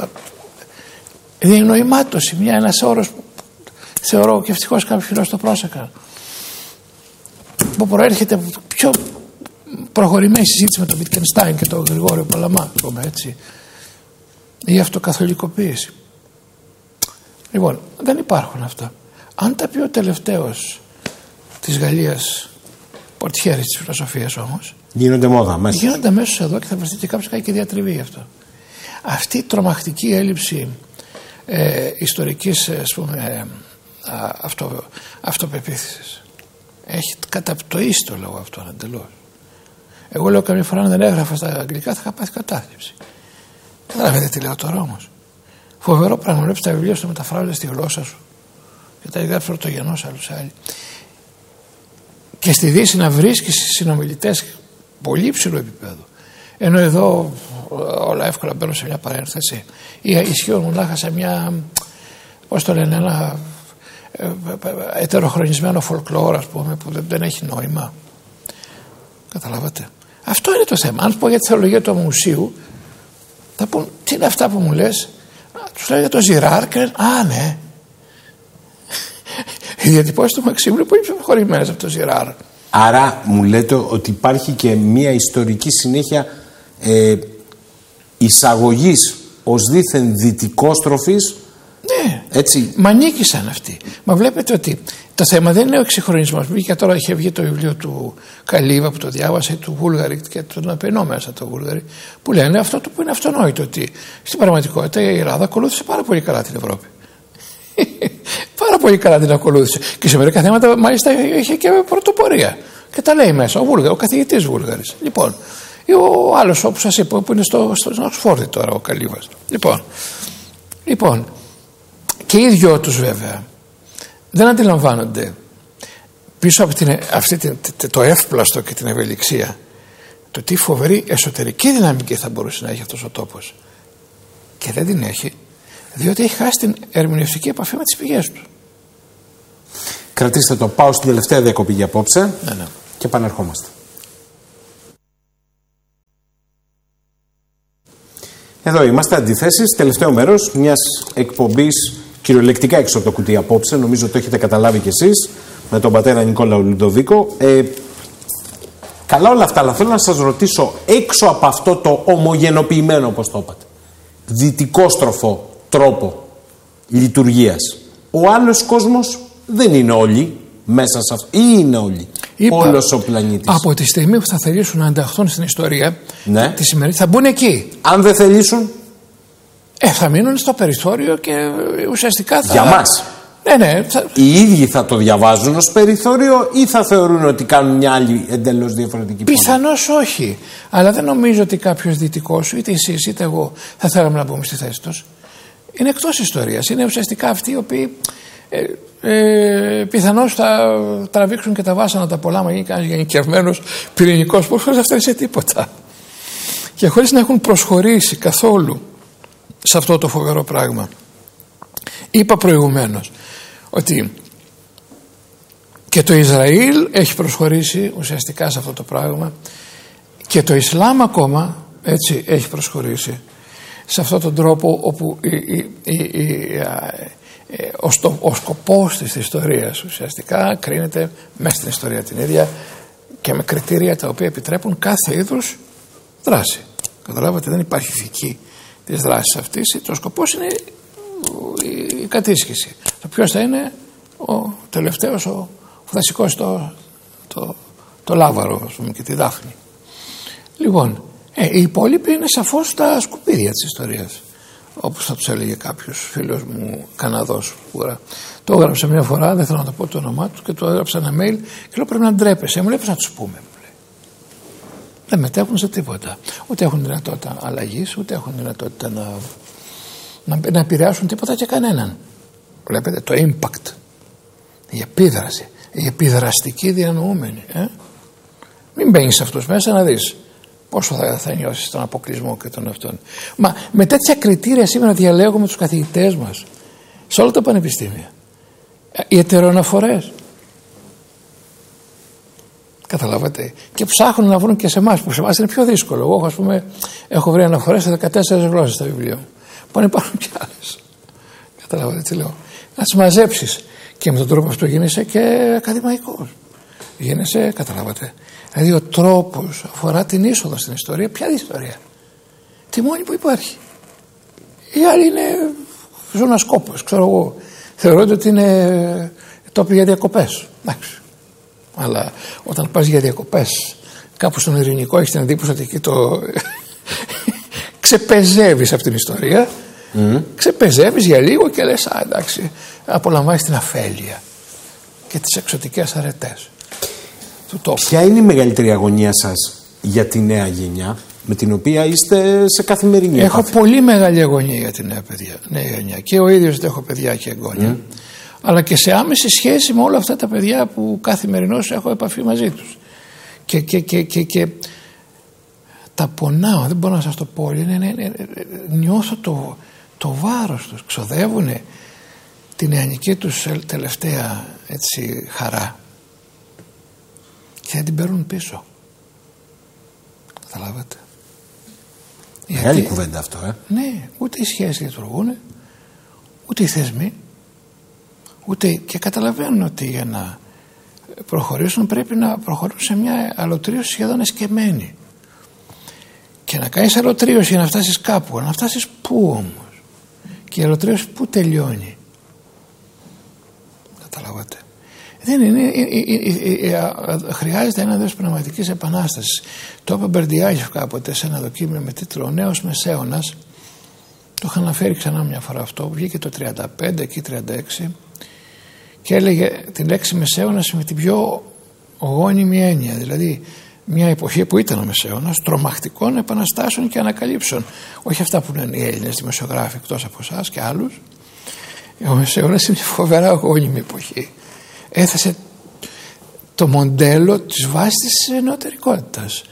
Διανοημάτωση. Μια, ένας όρος που θεωρώ και ευτυχώς κάποιοι φίλοι το πρόσεκαν. Που προέρχεται πιο προχωρημένη συζήτηση με τον Βιτκενστάιν και τον Γρηγόριο Παλαμά. Πούμε έτσι. Η αυτοκαθολικοποίηση. Λοιπόν, δεν υπάρχουν αυτά. Αν τα πει ο τελευταίος της Γαλλίας, πορτιέρης της φιλοσοφίας όμως, γίνονται μόδα μέσα. Γίνονται αμέσως εδώ και θα βρεθεί και κάποιος κάνει και διατριβή γι' αυτό. Αυτή η τρομακτική έλλειψη ε, ιστορικής, ας πούμε, ε, αυτο, αυτοπεποίθησης έχει καταπτωήσει το λόγο αυτό εντελώς. Εγώ λέω καμιά φορά αν δεν έγραφα στα αγγλικά θα είχα πάθει κατάθλιψη. Καταλαβαίνετε τι λέω τώρα όμως. Φοβερό πράγμα. Βλέπεις τα βιβλία σου, μεταφράζονται στη γλώσσα σου και τα γράφει πρωτογενώς άλλους άλλοι. Και στη Δύση να βρίσκεις συνομιλητές πολύ υψηλού επίπεδου. Ενώ εδώ όλα εύκολα μπαίνουν σε μια παρένθεση ή ισχύουν μονάχα σε μια, πώς το λένε, ένα ετεροχρονισμένο folklore, ας πούμε, που δεν έχει νόημα. Καταλάβατε. Αυτό είναι το θέμα. Αν πω για τη θεολογία του μουσείου, θα πούν τι είναι αυτά που μου λες. Τους λέω για το Ζιράρ και λένε α ναι. Οι διατυπώσεις του Μαξίμου είναι πολύ πιο προχωρημένες από το Ζιράρ. Άρα μου λέτε ότι υπάρχει και μια ιστορική συνέχεια ε, εισαγωγής ως δήθεν δυτικόστροφης. Ναι, έτσι. Μα νίκησαν αυτοί. Μα βλέπετε ότι το θέμα δεν είναι ο εξυγχρονισμός. Βγήκε τώρα, είχε βγει το βιβλίο του Καλίβα που το διάβασε, του Βούλγαρη και τον απεινώ μέσα το Βούλγαρη, που λένε αυτό το που είναι αυτονόητο, ότι στην πραγματικότητα η Ελλάδα ακολούθησε πάρα πολύ καλά την Ευρώπη. Πάρα πολύ καλά την ακολούθησε. Και σε μερικά θέματα μάλιστα είχε και πρωτοπορία. Και τα λέει μέσα ο, Βούλγαρ, ο καθηγητής Βούλγαρης. Λοιπόν, ή ο άλλος όπου σας είπα που είναι στο, στο Οξφόρδη τώρα, ο Καλίβας. Λοιπόν, λοιπόν, και οι δυο τους βέβαια δεν αντιλαμβάνονται πίσω από την, αυτή την, το εύπλαστο και την ευελιξία το τι φοβερή εσωτερική δυναμική θα μπορούσε να έχει αυτός ο τόπος. Και δεν την έχει, Διότι έχει χάσει την ερμηνευτική επαφή με τις πηγές του. Κρατήστε το, πάω στην τελευταία διακοπή για απόψε ναι, ναι. και επανερχόμαστε. Εδώ είμαστε, Αντιθέσεις, τελευταίο μέρος μιας εκπομπής κυριολεκτικά έξω από το κουτί απόψε. Νομίζω το έχετε καταλάβει κι εσείς με τον πατέρα Νικόλαο Λουντοβίκο. Ε, καλά όλα αυτά, αλλά θέλω να σας ρωτήσω, έξω από αυτό το ομογενοποιημένο, όπως το είπατε, δυτικόστροφο τρόπο λειτουργίας, ο άλλος κόσμος δεν είναι όλοι μέσα σε αυτό, ή είναι όλοι? Είπα, όλος ο πλανήτης. Από τη στιγμή που θα θελήσουν να ενταχθούν στην ιστορία, ναι, τη σημερινή, θα μπουν εκεί. Αν δεν θελήσουν, ε, θα μείνουν στο περιθώριο και ουσιαστικά θα... Για μας. Ναι, ναι, θα... Οι ίδιοι θα το διαβάζουν ως περιθώριο ή θα θεωρούν ότι κάνουν μια άλλη εντελώς διαφορετική πορεία? Πιθανώς όχι. Αλλά δεν νομίζω ότι κάποιος δυτικός, είτε εσείς είτε εγώ, θα θέλαμε να μπούμε στη θέση τους. Είναι εκτός ιστορίας. Είναι ουσιαστικά αυτοί οι οποίοι ε, ε, πιθανώς θα τραβήξουν και τα βάσανα τα πολλά, μα γίνει κανένας γενικευμένος πυρηνικός που χωρίς να φτάσει σε τίποτα. Και χωρίς να έχουν προσχωρήσει καθόλου σε αυτό το φοβερό πράγμα. Είπα προηγουμένως ότι και το Ισραήλ έχει προσχωρήσει ουσιαστικά σε αυτό το πράγμα και το Ισλάμ ακόμα έτσι έχει προσχωρήσει σε αυτόν τον τρόπο όπου η, η, η, η, ο, στο, ο σκοπός της ιστορίας ουσιαστικά κρίνεται μέσα στην ιστορία την ίδια και με κριτήρια τα οποία επιτρέπουν κάθε είδους δράση. Καταλάβατε, δεν υπάρχει ηθική της δράσης αυτής. Το σκοπός είναι η κατήσχηση. Το ποιος θα είναι ο τελευταίος, ο που θα σηκώσει το, το, το λάβαρο, ας πούμε, και τη δάφνη. Λοιπόν, ε, οι υπόλοιποι είναι σαφώς τα σκουπίδια της ιστορίας, όπως θα τους έλεγε κάποιος φίλος μου Καναδός. Το έγραψε μια φορά, δεν θέλω να το πω το όνομά του, και του έγραψα ένα mail και λέω πρέπει να ντρέπεσαι. Μου λέει πώς να τους πούμε. Δεν μετέχουν σε τίποτα. Ούτε έχουν δυνατότητα αλλαγής, ούτε έχουν δυνατότητα να, να, να επηρεάσουν τίποτα και κανέναν. Βλέπετε το impact, η επίδραση, η επιδραστική διανοούμενη. Ε? Μην μπαίνεις σε αυτούς μέσα να δεις πόσο θα, θα νιώσεις τον αποκλεισμό και τον αυτόν. Μα με τέτοια κριτήρια σήμερα διαλέγουμε τους καθηγητές μας σε όλα τα πανεπιστήμια. Οι ετεροαναφορές. Καταλάβατε. Και ψάχνουν να βρουν και σε εμάς, που σε εμάς είναι πιο δύσκολο. Εγώ, ας πούμε, έχω βρει αναφορές σε δεκατέσσερις γλώσσες στα βιβλία μου. Πάνε υπάρχουν κι άλλες. Καταλάβατε τι λέω. Να τις μαζέψεις. Και με τον τρόπο αυτό γίνεσαι και ακαδημαϊκός. Γίνεσαι, καταλάβατε. Δηλαδή ο τρόπος αφορά την είσοδο στην ιστορία. Ποια είναι η ιστορία? Τη μόνη που υπάρχει. Οι άλλοι είναι ζουν ασκόπως, ξέρω εγώ. Θεωρούνται ότι είναι τόποι για διακοπές. Εντάξει. Αλλά όταν πας για διακοπές κάπου στον Ειρηνικό, έχεις την εντύπωση ότι εκεί το ξεπεζεύεις από την ιστορία. Mm. Ξεπεζεύεις για λίγο και λες α, εντάξει, απολαμβάνεις την αφέλεια και τις εξωτικές αρετές του τόπου. Ποια είναι η μεγαλύτερη αγωνία σας για τη νέα γενιά με την οποία είστε σε καθημερινή Έχω επαφή? πολύ μεγάλη αγωνία για τη νέα, παιδιά, νέα γενιά. Και ο ίδιος έχω παιδιά και εγγόνια. Mm. Αλλά και σε άμεση σχέση με όλα αυτά τα παιδιά που καθημερινώς έχω επαφή μαζί τους. Και, και, και, και, και τα πονάω, δεν μπορώ να σας το πω. Είναι, είναι, είναι, νιώθω το, το βάρος τους. Ξοδεύουν την νεανική τους τελευταία έτσι, χαρά και δεν την παίρνουν πίσω. Καταλάβατε. Μεγάλη κουβέντα αυτό, ε. Ναι, ούτε οι σχέσεις λειτουργούν, ούτε οι θεσμοί, ούτε και καταλαβαίνουν ότι για να προχωρήσουν πρέπει να προχωρήσουν σε μια αλωτρίωση σχεδόν εσκεμμένη. Και να κάνεις αλωτρίωση για να φτάσεις κάπου, να φτάσεις πού όμως? Και η αλωτρίωση πού τελειώνει? Καταλάβατε. Δεν είναι, ε, ε, ε, ε, χρειάζεται ένα δέος πνευματικής επανάστασης. Το είπε Μπερντιάγεφ κάποτε σε ένα δοκίμιο με τίτλο «Ο νέος Μεσαίωνας». Το είχα αναφέρει ξανά μια φορά αυτό. Βγήκε το τριάντα πέντε, εκεί τριάντα έξι, και έλεγε τη λέξη Μεσαίωνας με την πιο γόνιμη έννοια. Δηλαδή μια εποχή που ήταν ο Μεσαίωνας τρομακτικών επαναστάσεων και ανακαλύψεων. Όχι αυτά που λένε οι Έλληνες δημοσιογράφοι εκτός από εσάς και άλλους. Ο Μεσαίωνας είναι μια φοβερά γόνιμη εποχή. Έθεσε το μοντέλο της βάσης της νεωτερικότητας.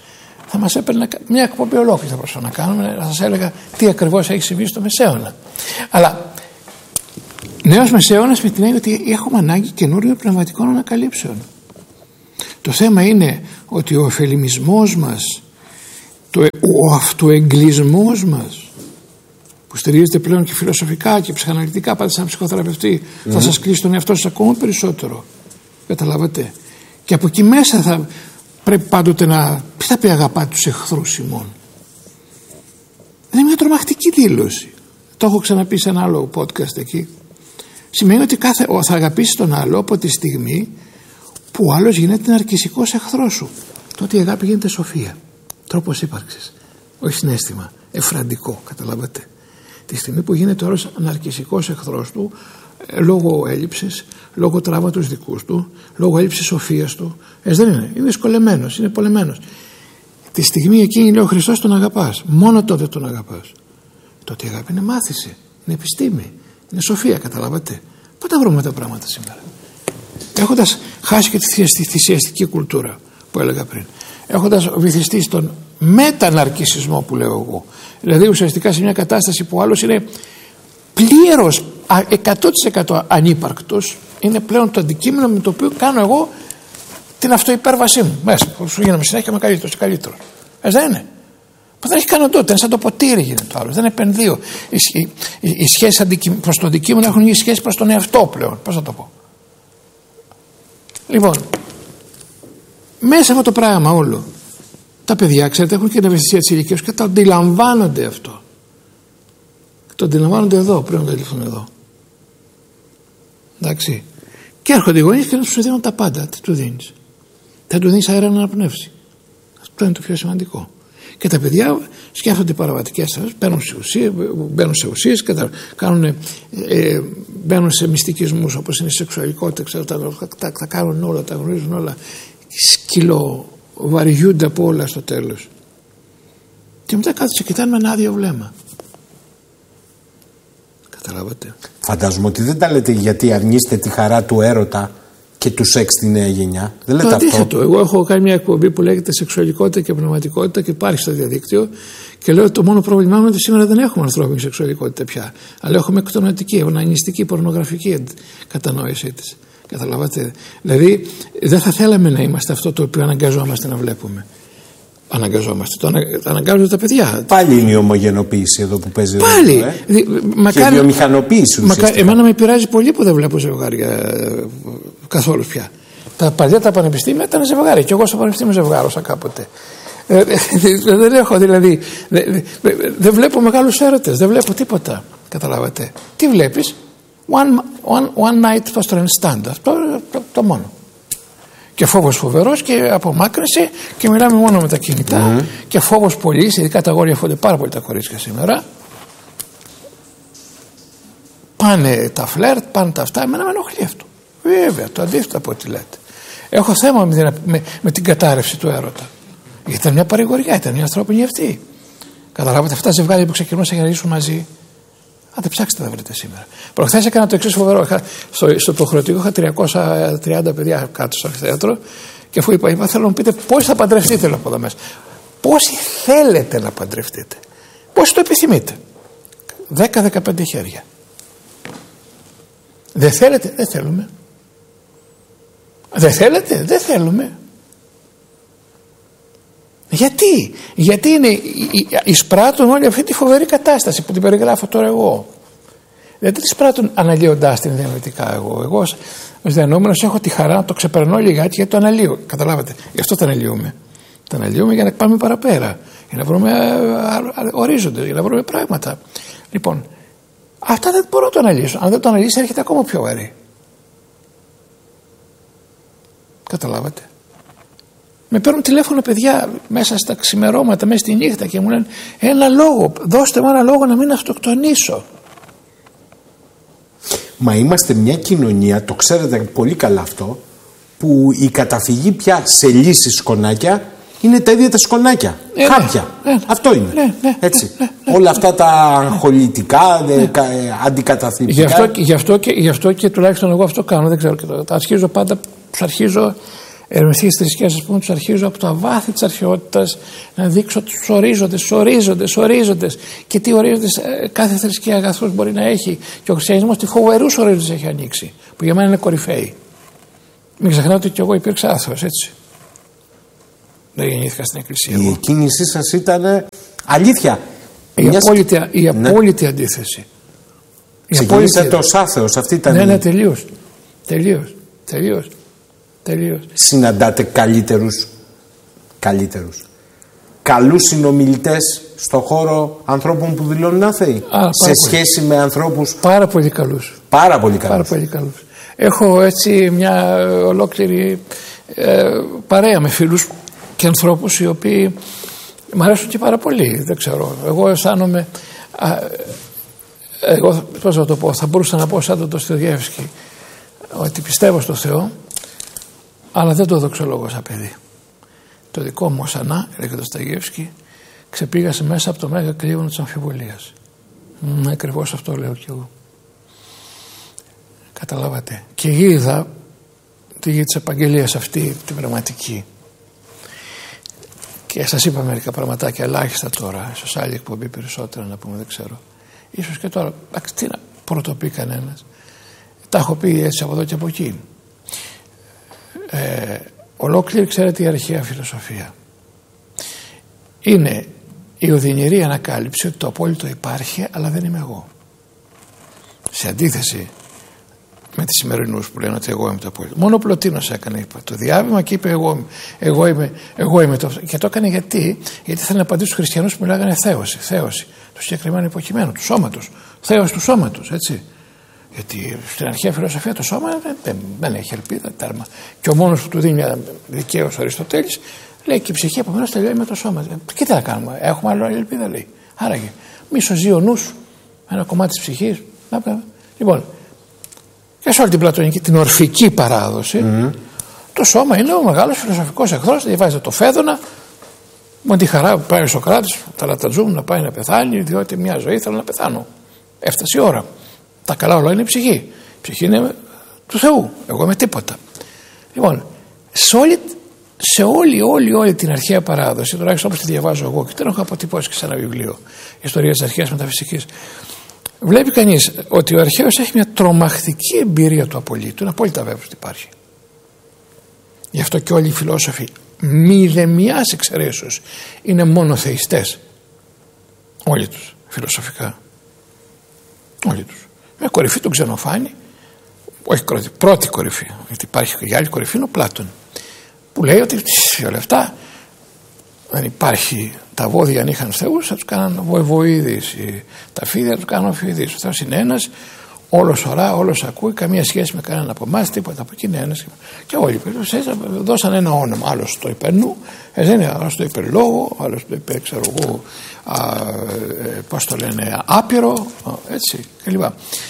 θα μας έπαιρνε μια εκπομπή ολόκληρη θα μπορούσαμε να κάνουμε, να σας έλεγα τι ακριβώς έχει συμβεί στο Μεσαίωνα. Αλλά νέος Μεσαίωνας με την έννοια ότι έχουμε ανάγκη καινούριων πνευματικών ανακαλύψεων. Το θέμα είναι ότι ο εφελιμισμός μας, το, ο αυτοεγκλισμός μας, που στηρίζεται πλέον και φιλοσοφικά και ψυχαναλυτικά, πάτε σαν ψυχοθεραπευτή, mm-hmm. θα σας κλείσει τον εαυτό σας ακόμα περισσότερο. Καταλάβατε. Και από εκεί μέσα θα πρέπει πάντοτε να. Τι θα πει αγαπάτε τους εχθρούς ημών. Είναι μια τρομακτική δήλωση. Το έχω ξαναπεί σε ένα άλλο podcast εκεί. Σημαίνει ότι κάθε, θα αγαπήσεις τον άλλο από τη στιγμή που ο άλλος γίνεται ναρκισσικός εχθρός σου. Τότε η αγάπη γίνεται σοφία. Τρόπος ύπαρξης. Όχι συναίσθημα. Εφραντικό. Καταλάβατε. Τη στιγμή που γίνεται ο άλλος ναρκισσικός εχθρός του, λόγω έλλειψης, λόγω τραύματος δικούς του, λόγω έλλειψης σοφίας του, έτσι δεν είναι. Είναι δυσκολεμένος, είναι πολεμένος. Τη στιγμή εκείνη λέει ο Χριστός τον αγαπάς. Μόνο τότε τον αγαπάς. Τότε η αγάπη είναι μάθηση, είναι επιστήμη, είναι σοφία. Καταλάβατε. Πού τα βρούμε τα πράγματα σήμερα. Έχοντας χάσει και τη θυσιαστική κουλτούρα που έλεγα πριν, έχοντας βυθιστεί στον μεταναρκισσισμό που λέω εγώ, δηλαδή ουσιαστικά σε μια κατάσταση που ο άλλος είναι πλήρως εκατό τοις εκατό ανύπαρκτος, είναι πλέον το αντικείμενο με το οποίο κάνω εγώ την αυτοϊπέρβασή μου μέσα, που σου γίνομαι συνέχεια με καλύτερος και καλύτερος. Έτσι δεν είναι. Που δεν έχει κανοντότητα, είναι σαν το ποτήρι γίνεται το άλλο, δεν επενδύω. Οι, οι, οι σχέσεις προς το αντικείμενο έχουν γίνει σχέσεις προς τον εαυτό πλέον. Πώς θα το πω. Λοιπόν, μέσα από το πράγμα όλο, τα παιδιά, ξέρετε, έχουν και την ευαισθησία της ηλικίας και το αντιλαμβάνονται αυτό. Το αντιλαμβάνονται εδώ, πρέπει να το αντιληφθούν εδώ. Εντάξει. Και έρχονται οι γονείς και να τους δίνουν τα πάντα. Τι του δίνεις. Θα του δίνεις αέρα να αναπνεύσει. Αυτό είναι το πιο σημαντικό. Και τα παιδιά σκέφτονται παραβατικές θέσεις, μπαίνουν σε ουσίες, μπαίνουν σε, ουσίες, κατα, κάνουν, ε, μπαίνουν σε μυστικισμούς όπως είναι η σεξουαλικότητα, ξέρω, τα, τα, τα κάνουν όλα, τα γνωρίζουν όλα. Σκυλοβαριούνται από όλα στο τέλος. Και μετά κάτω και κοιτάνε με ένα άδειο βλέμμα. Καταλάβατε. Φαντάζομαι ότι δεν τα λέτε γιατί αρνείστε τη χαρά του έρωτα και του σεξ στη νέα γενιά. Δεν λέτε το αυτό. Αντίθετο. Εγώ έχω κάνει μια εκπομπή που λέγεται Σεξουαλικότητα και Πνευματικότητα και υπάρχει στο διαδίκτυο και λέω ότι το μόνο πρόβλημά μου είναι ότι σήμερα δεν έχουμε ανθρώπινη σεξουαλικότητα πια. Αλλά έχουμε εκτονοτική, ευνανιστική, πορνογραφική κατανόησή της. Καταλάβατε. Δηλαδή δεν θα θέλαμε να είμαστε αυτό το οποίο αναγκαζόμαστε να βλέπουμε. Αναγκαζόμαστε. Το ανα... αναγκάζονται τα παιδιά. Πάλι είναι η ομογενοποίηση εδώ που παίζει. Πάλι. Εδώ, ε? Δη... Μακάρι... Και βιομηχανοποίηση ουσιαστικά. Μακά... Εμένα με πειράζει πολύ που δεν βλέπω ζευγάρια ε, καθόλου πια. Τα παλιά τα πανεπιστήμια ήταν ζευγάρια. Και εγώ στο πανεπιστήμιο ζευγάρωσα κάποτε. Ε, δεν έχω δηλαδή. Δεν δε, δε βλέπω μεγάλους έρωτες. Δεν βλέπω τίποτα. Καταλάβατε. Τι βλέπεις. One, one, one night πώς το λένε stand. Αυτό το, το μόνο. Και φόβος φοβερός και απομάκρυνση και μιλάμε μόνο με τα κινητά mm-hmm. και φόβος πολύ, ειδικά τα αγόρια φοβούνται πάρα πολύ τα κορίτσια σήμερα. Πάνε τα φλερτ, πάνε τα αυτά, εμένα με ενοχλεί αυτό. Βέβαια, το αντίθετο από ό,τι λέτε. Έχω θέμα με την, με, με την κατάρρευση του έρωτα. Γιατί ήταν μια παρηγοριά, ήταν μια ανθρώπινη αυτή. Καταλάβατε αυτά τα ζευγάρια που ξεκινούσαν για να ζήσουν μαζί. Αν δεν ψάξετε να βρείτε σήμερα. Προχθές έκανα το εξής φοβερό. Στο, στο υποχρεωτικό είχα τριακόσια τριάντα παιδιά κάτω στο θέατρο και αφού είπα, είπα θέλω να μου πείτε πώς θα παντρευτείτε από εδώ μέσα. Πόσοι θέλετε να παντρευτείτε. Πόσοι το επιθυμείτε. δέκα με δεκαπέντε χέρια. Δεν θέλετε, δεν θέλουμε. Δεν θέλετε, δεν θέλουμε. Γιατί, γιατί είναι, εισπράττουν όλη αυτή τη φοβερή κατάσταση που την περιγράφω τώρα εγώ. Δεν την εισπράττουν αναλύοντάς την διανοητικά εγώ. Εγώ ως διανοούμενος έχω τη χαρά να το ξεπερνώ λιγάκι γιατί το αναλύω. Καταλάβατε, γι' αυτό το αναλύουμε. Το αναλύουμε για να πάμε παραπέρα, για να βρούμε ορίζοντες, για να βρούμε πράγματα. Λοιπόν, αυτά δεν μπορώ να το αναλύσω. Αν δεν το αναλύσει έρχεται ακόμα πιο βαρύ. Καταλάβατε. Με παίρνουν τηλέφωνο παιδιά μέσα στα ξημερώματα, μέσα στη νύχτα και μου λένε ένα λόγο, δώστε μου ένα λόγο να μην αυτοκτονήσω. Μα είμαστε μια κοινωνία, το ξέρετε πολύ καλά αυτό, που η καταφυγή πια σε λύσεις σκονάκια είναι τα ίδια τα σκονάκια. Ε, Κάποια. Ναι, ναι, αυτό είναι. Ναι, ναι, Έτσι. Ναι, ναι, Όλα αυτά τα αγχολητικά, ναι. δε, αντικαταθλιπτικά. Γι' αυτό, γι, αυτό και, γι' αυτό και τουλάχιστον εγώ αυτό κάνω, δεν ξέρω και το, το αρχίζω πάντα, αρχίζω ερμηνευτικές θρησκείες, ας πούμε, τους αρχίζω από το αβάθι της αρχαιότητας να δείξω τους ορίζοντες, τους ορίζοντες, ορίζοντες και τι ορίζοντες κάθε θρησκεία αγαθούς μπορεί να έχει. Και ο χριστιανισμός τι φοβερούς ορίζοντες έχει ανοίξει, που για μένα είναι κορυφαίοι. Μην ξεχνάτε ότι και εγώ υπήρξα άθεος, έτσι. Δεν γεννήθηκα στην εκκλησία. Η κίνησή σας ήταν αλήθεια. Η Μιας... απόλυτη, η απόλυτη ναι. αντίθεση. Ξεκινήσατε ως άθεος, αυτή ήταν. Ναι, ναι, τελείως. Τελείως. Τελείως. Τελείως. Συναντάτε καλύτερους, καλύτερους, καλούς συνομιλητές στον χώρο ανθρώπων που δηλώνουν άθεοι, Α, σε σχέση με ανθρώπους πάρα πολύ καλούς. Πάρα πολύ καλούς. Πάρα πολύ καλούς. Έχω έτσι μια ολόκληρη ε, παρέα με φίλους και ανθρώπους οι οποίοι μου αρέσουν και πάρα πολύ. Δεν ξέρω. Εγώ αισθάνομαι. Α, εγώ πώς θα το πω, θα μπορούσα να πω σαν τον Ντοστογεύσκη ότι πιστεύω στο Θεό, αλλά δεν το δοξολόγω σαν παιδί. Το δικό μου σανά, έλεγε ο Ντοστογεύσκη, ξεπήγασε μέσα από το μέγα κλίβανο της αμφιβολίας. Mm, ακριβώς αυτό λέω κι εγώ. Καταλάβατε. Και είδα τη γη της επαγγελίας αυτή, την πραγματική. Και σας είπα μερικά πραγματάκια, ελάχιστα τώρα. Ίσως άλλη εκπομπή περισσότερα να πούμε, δεν ξέρω. Ίσως και τώρα. Τι να πρωτοποιεί κανένας. Τα έχω πει έτσι από εδώ και από εκεί. Ε, ολόκληρη, ξέρετε, η αρχαία φιλοσοφία είναι η οδυνηρή ανακάλυψη ότι το απόλυτο υπάρχει, αλλά δεν είμαι εγώ. Σε αντίθεση με τις σημερινούς που λένε ότι εγώ είμαι το απόλυτο. Μόνο ο Πλωτίνος έκανε είπα, το διάβημα και είπε εγώ, εγώ, είμαι, εγώ είμαι το. Και το έκανε γιατί, γιατί ήθελε να απαντήσει στους χριστιανούς που μιλάγανε θέωση, θέωση του συγκεκριμένου υποκειμένου, του σώματος, θέωση του σώματος, έτσι. Γιατί στην αρχαία φιλοσοφία το σώμα δεν, δεν, δεν έχει ελπίδα, τέρμα. Και ο μόνος που του δίνει μια δικαίωση ο Αριστοτέλης λέει και η ψυχή επομένως τελειώνει με το σώμα. Και τι να κάνουμε, έχουμε άλλο άλλη ελπίδα, λέει. Άραγε, μη σωζει ο νους, ένα κομμάτι της ψυχής. Λοιπόν, και σε όλη την πλατωνική, την ορφική παράδοση, mm-hmm. το σώμα είναι ο μεγάλος φιλοσοφικός εχθρός. Διαβάζετε το Φέδωνα, με τη χαρά που πάει ο Σωκράτης, τα λατατζούμ να πάει να πεθάνει, διότι μια ζωή θέλω να πεθάνω. Έφτασε η ώρα. Τα καλά όλα είναι η ψυχή. Η ψυχή είναι του Θεού. Εγώ είμαι τίποτα. Λοιπόν, σε όλη, σε όλη, όλη, όλη την αρχαία παράδοση, τουλάχιστον όπως τη διαβάζω εγώ και την έχω αποτυπώσει και σε ένα βιβλίο, Ιστορία της Αρχαίας Μεταφυσικής, βλέπει κανείς ότι ο αρχαίος έχει μια τρομακτική εμπειρία του απολύτου. Είναι απόλυτα βέβαιος ότι υπάρχει. Γι' αυτό και όλοι οι φιλόσοφοι, μηδεμιάς εξαιρέσεως, είναι μόνο θεϊστές. Όλοι τους, φιλοσοφικά. Όλοι τους. Με κορυφή τον Ξενοφάνη, όχι κορυφή, πρώτη κορυφή, γιατί υπάρχει και η άλλη κορυφή, είναι ο Πλάτων, που λέει ότι όλα αυτά δεν υπάρχει. Τα βόδια αν είχαν θεούς θα τους κάναν βοηδείς, τα φίδια θα τους κάναν φοηδείς. Ο Θεός είναι ένας, όλος ορά, όλος ακούει, καμία σχέση με κανέναν από εμάς, τίποτα από εκεί είναι ένας. Και όλοι δώσαν ένα όνομα, άλλος το είπε νου, άλλος το είπε λόγο, άλλος το είπε ξέρω εγώ, πώς το λένε, άπειρο, έτσι κλπ.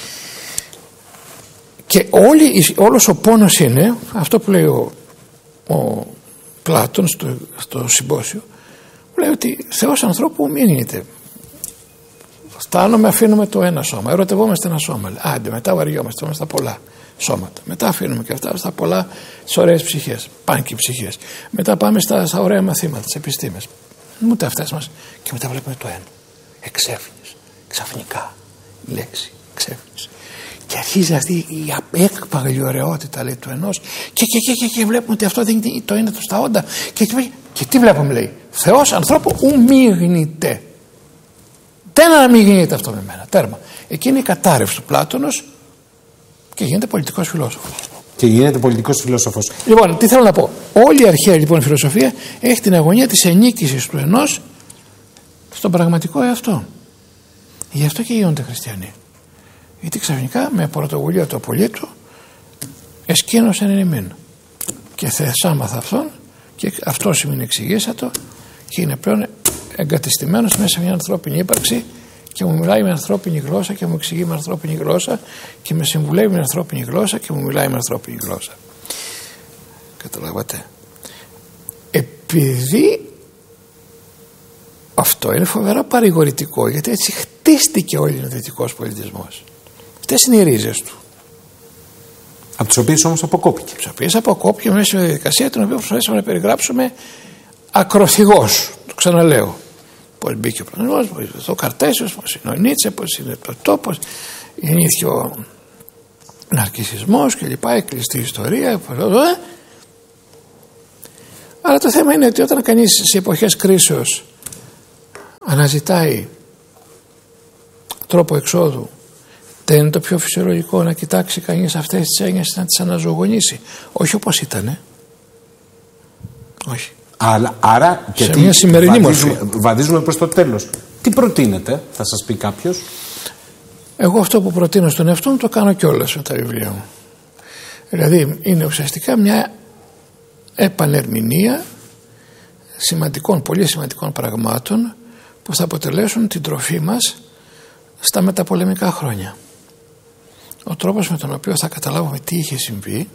Και όλοι, όλος ο πόνος είναι αυτό που λέει ο, ο Πλάτων στο, στο συμπόσιο, που λέει ότι Θεός ανθρώπου μην γίνεται. Φτάνουμε, αφήνουμε το ένα σώμα, ερωτευόμαστε ένα σώμα. Άντε, μετά βαριόμαστε, είμαστε στα πολλά σώματα. Μετά αφήνουμε και αυτά στα πολλά, τις ωραίες ψυχές, πάνκι ψυχές. Μετά πάμε στα, στα ωραία μαθήματα, τις επιστήμες. Ούτε αυτές μας. Και μετά βλέπουμε το ένα. Εξέφνης, ξαφνικά, λέξη, εξέφνης. Και αρχίζει αυτή η απέκπαγλη ωραιότητα, λέει, του ενός. Και, και, και, και, και βλέπουμε ότι αυτό δεν είναι το είναι του στα όντα. Και, και, και τι βλέπουμε, λέει. Θεός ανθρώπου ου μη γνείται. Δεν αναμειγνύεται αυτό με μένα. Τέρμα. Εκεί είναι η κατάρρευση του Πλάτωνος και γίνεται πολιτικός φιλόσοφος. Και γίνεται πολιτικός φιλόσοφος. Λοιπόν, τι θέλω να πω. Όλη η αρχαία λοιπόν φιλοσοφία έχει την αγωνία της ενίκησης του ενός στον πραγματικό εαυτό. Γι' αυτό και γίνονται χριστιανοί. Γιατί ξαφνικά με πρωτοβουλία του απολύτου εσκήνωσαν εν ημίν. Και θεσάμαθα αυτόν και αυτός μην εξηγήσατο και είναι πλέον εγκατεστημένος μέσα σε μια ανθρώπινη ύπαρξη και μου μιλάει με ανθρώπινη γλώσσα και μου εξηγεί με ανθρώπινη γλώσσα και με συμβουλεύει με ανθρώπινη γλώσσα και μου μιλάει με ανθρώπινη γλώσσα. Καταλάβατε. Επειδή αυτό είναι φοβερά παρηγορητικό, γιατί έτσι χτίστηκε ο ελληνοδυτικός πολιτισμός. Αυτές είναι οι ρίζες του. Από τις οποίες όμως αποκόπηκε. Τις οποίες αποκόπηκε μέσα στη διαδικασία την οποία προσπαθήσαμε να περιγράψουμε ακροθυγώς. Το ξαναλέω. Πώς μπήκε ο πλανητισμός, πώς είναι ο Καρτέσιος, πώς είναι ο Νίτσε, πώς είναι το τόπος, γεννήθηκε ο ναρκισσισμός και λοιπά, η κλειστή ιστορία. Αλλά το θέμα είναι ότι όταν κανείς σε εποχές κρίσεως αναζητάει τρόπο εξόδου, δεν είναι το πιο φυσιολογικό να κοιτάξει κανείς αυτές τις έννοιες, να τις αναζωογονήσει, όχι όπως ήτανε. Όχι. Αλλά, άρα και σε τι μια σημερινή βαδίζουμε, μορφή. βαδίζουμε προς το τέλος. Τι προτείνετε, θα σας πει κάποιος? Εγώ αυτό που προτείνω στον εαυτό μου το κάνω κιόλας με τα βιβλία μου. Δηλαδή είναι ουσιαστικά μια επανερμηνεία σημαντικών, πολύ σημαντικών πραγμάτων που θα αποτελέσουν την τροφή μας στα μεταπολεμικά χρόνια. Ο τρόπος με τον οποίο θα καταλάβουμε τι είχε συμβεί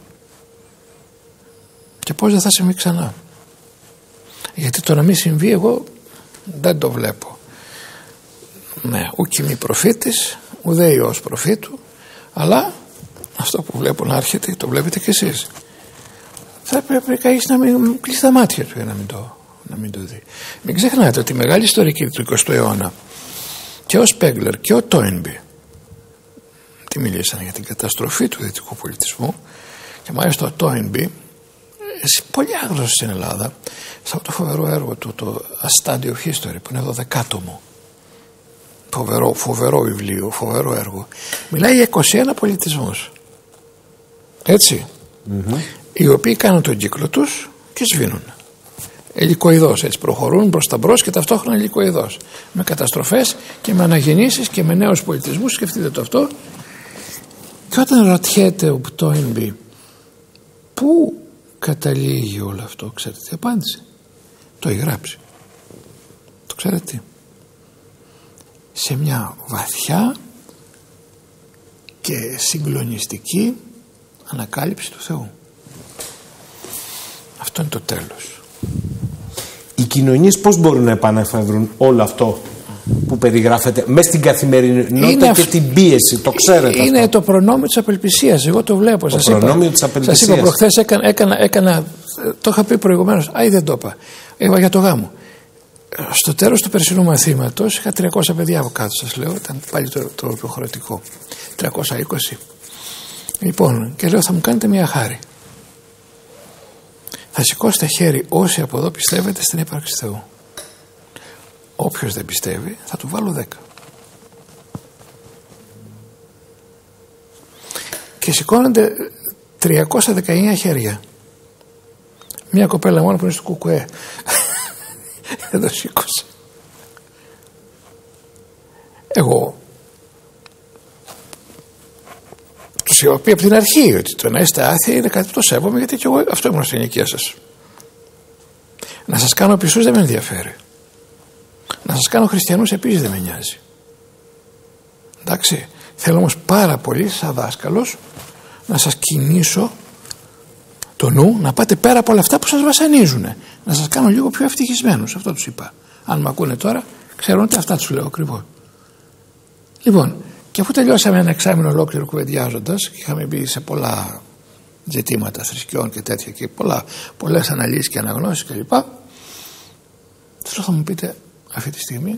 και πώς δεν θα συμβεί ξανά. Γιατί το να μην συμβεί εγώ δεν το βλέπω. Ναι, ούκη μη προφήτης, ουδέ ιός προφήτου, αλλά αυτό που βλέπω να έρχεται, το βλέπετε κι εσείς. Θα πρέπει κανείς να μην κλείσει τα μάτια του για να μην το, να μην το δει. Μην ξεχνάτε ότι η μεγάλη ιστορική του εικοστού αιώνα και ο Σπέγγλερ και ο Τόινμπι τι μιλήσαν για την καταστροφή του δυτικού πολιτισμού, και μάλιστα ο Τόινμπι, πολύ άγνωστος στην Ελλάδα, σε αυτό το φοβερό έργο του, το A Study of History, που είναι δωδεκάτομο, φοβερό, φοβερό βιβλίο, φοβερό έργο, μιλάει για είκοσι ένα πολιτισμούς, έτσι, mm-hmm. οι οποίοι κάνουν τον κύκλο τους και σβήνουν ελικοειδώς, έτσι προχωρούν προς τα μπρος και ταυτόχρονα ελικοειδώς, με καταστροφές και με αναγεννήσεις και με νέους πολιτισμούς. Σκεφτείτε το αυτό. Και όταν ρωτιέται ο Τόινμπι πού καταλήγει όλο αυτό, ξέρετε τι απάντησε? Το έχει γράψει. Το ξέρετε τι? Σε μια βαθιά και συγκλονιστική ανακάλυψη του Θεού. Αυτό είναι το τέλος. Οι κοινωνίες πώς μπορούν να επανεφεύρουν όλο αυτό που περιγράφεται μέσα στην καθημερινότητα είναι και αυ... την πίεση, το ξέρετε? Είναι αυτό. Το προνόμιο της απελπισίας, εγώ το βλέπω. Το σας προνόμιο είπα, της απελπισίας. Σας είπα προχθές έκανα, έκανα, έκανα, το είχα πει προηγουμένως, α, ή δεν το είπα, είπα για το γάμο. Στο τέλος του περσινού μαθήματος είχα τριακόσια παιδιά από κάτω, σας λέω, ήταν πάλι το, το υποχρεωτικό, τριακόσια είκοσι. Λοιπόν, και λέω θα μου κάνετε μια χάρη. Θα σηκώσετε χέρι όσοι από εδώ πιστεύετε στην ύπαρξη Θεού. Όποιος δεν πιστεύει θα του βάλω δέκα. Και σηκώνονται τριακόσια δεκαεννιά χέρια. Μια κοπέλα μόνο που είναι στο κουκουέ δεν το σήκωσε. Εγώ τους είχα πει από την αρχή ότι το να είστε άθιοι είναι κάτι που το σέβομαι, γιατί και εγώ αυτό ήμουν στην ηλικία σας. Να σας κάνω πιστούς δεν με ενδιαφέρει. Να σας κάνω χριστιανούς επίσης δεν με νοιάζει. Εντάξει. Θέλω όμως πάρα πολύ σαν δάσκαλος να σας κινήσω το νου να πάτε πέρα από όλα αυτά που σας βασανίζουν. Να σας κάνω λίγο πιο ευτυχισμένους. Αυτό τους είπα. Αν με ακούνε τώρα ξέρουν ότι αυτά τους λέω ακριβώς. Λοιπόν, και αφού τελειώσαμε ένα εξάμηνο ολόκληρο κουβεντιάζοντας και είχαμε μπει σε πολλά ζητήματα θρησκειών και τέτοια και πολλά, πολλές αναλύσεις και αναγνώσεις κλπ. Θέλω θα μου πείτε αυτή τη στιγμή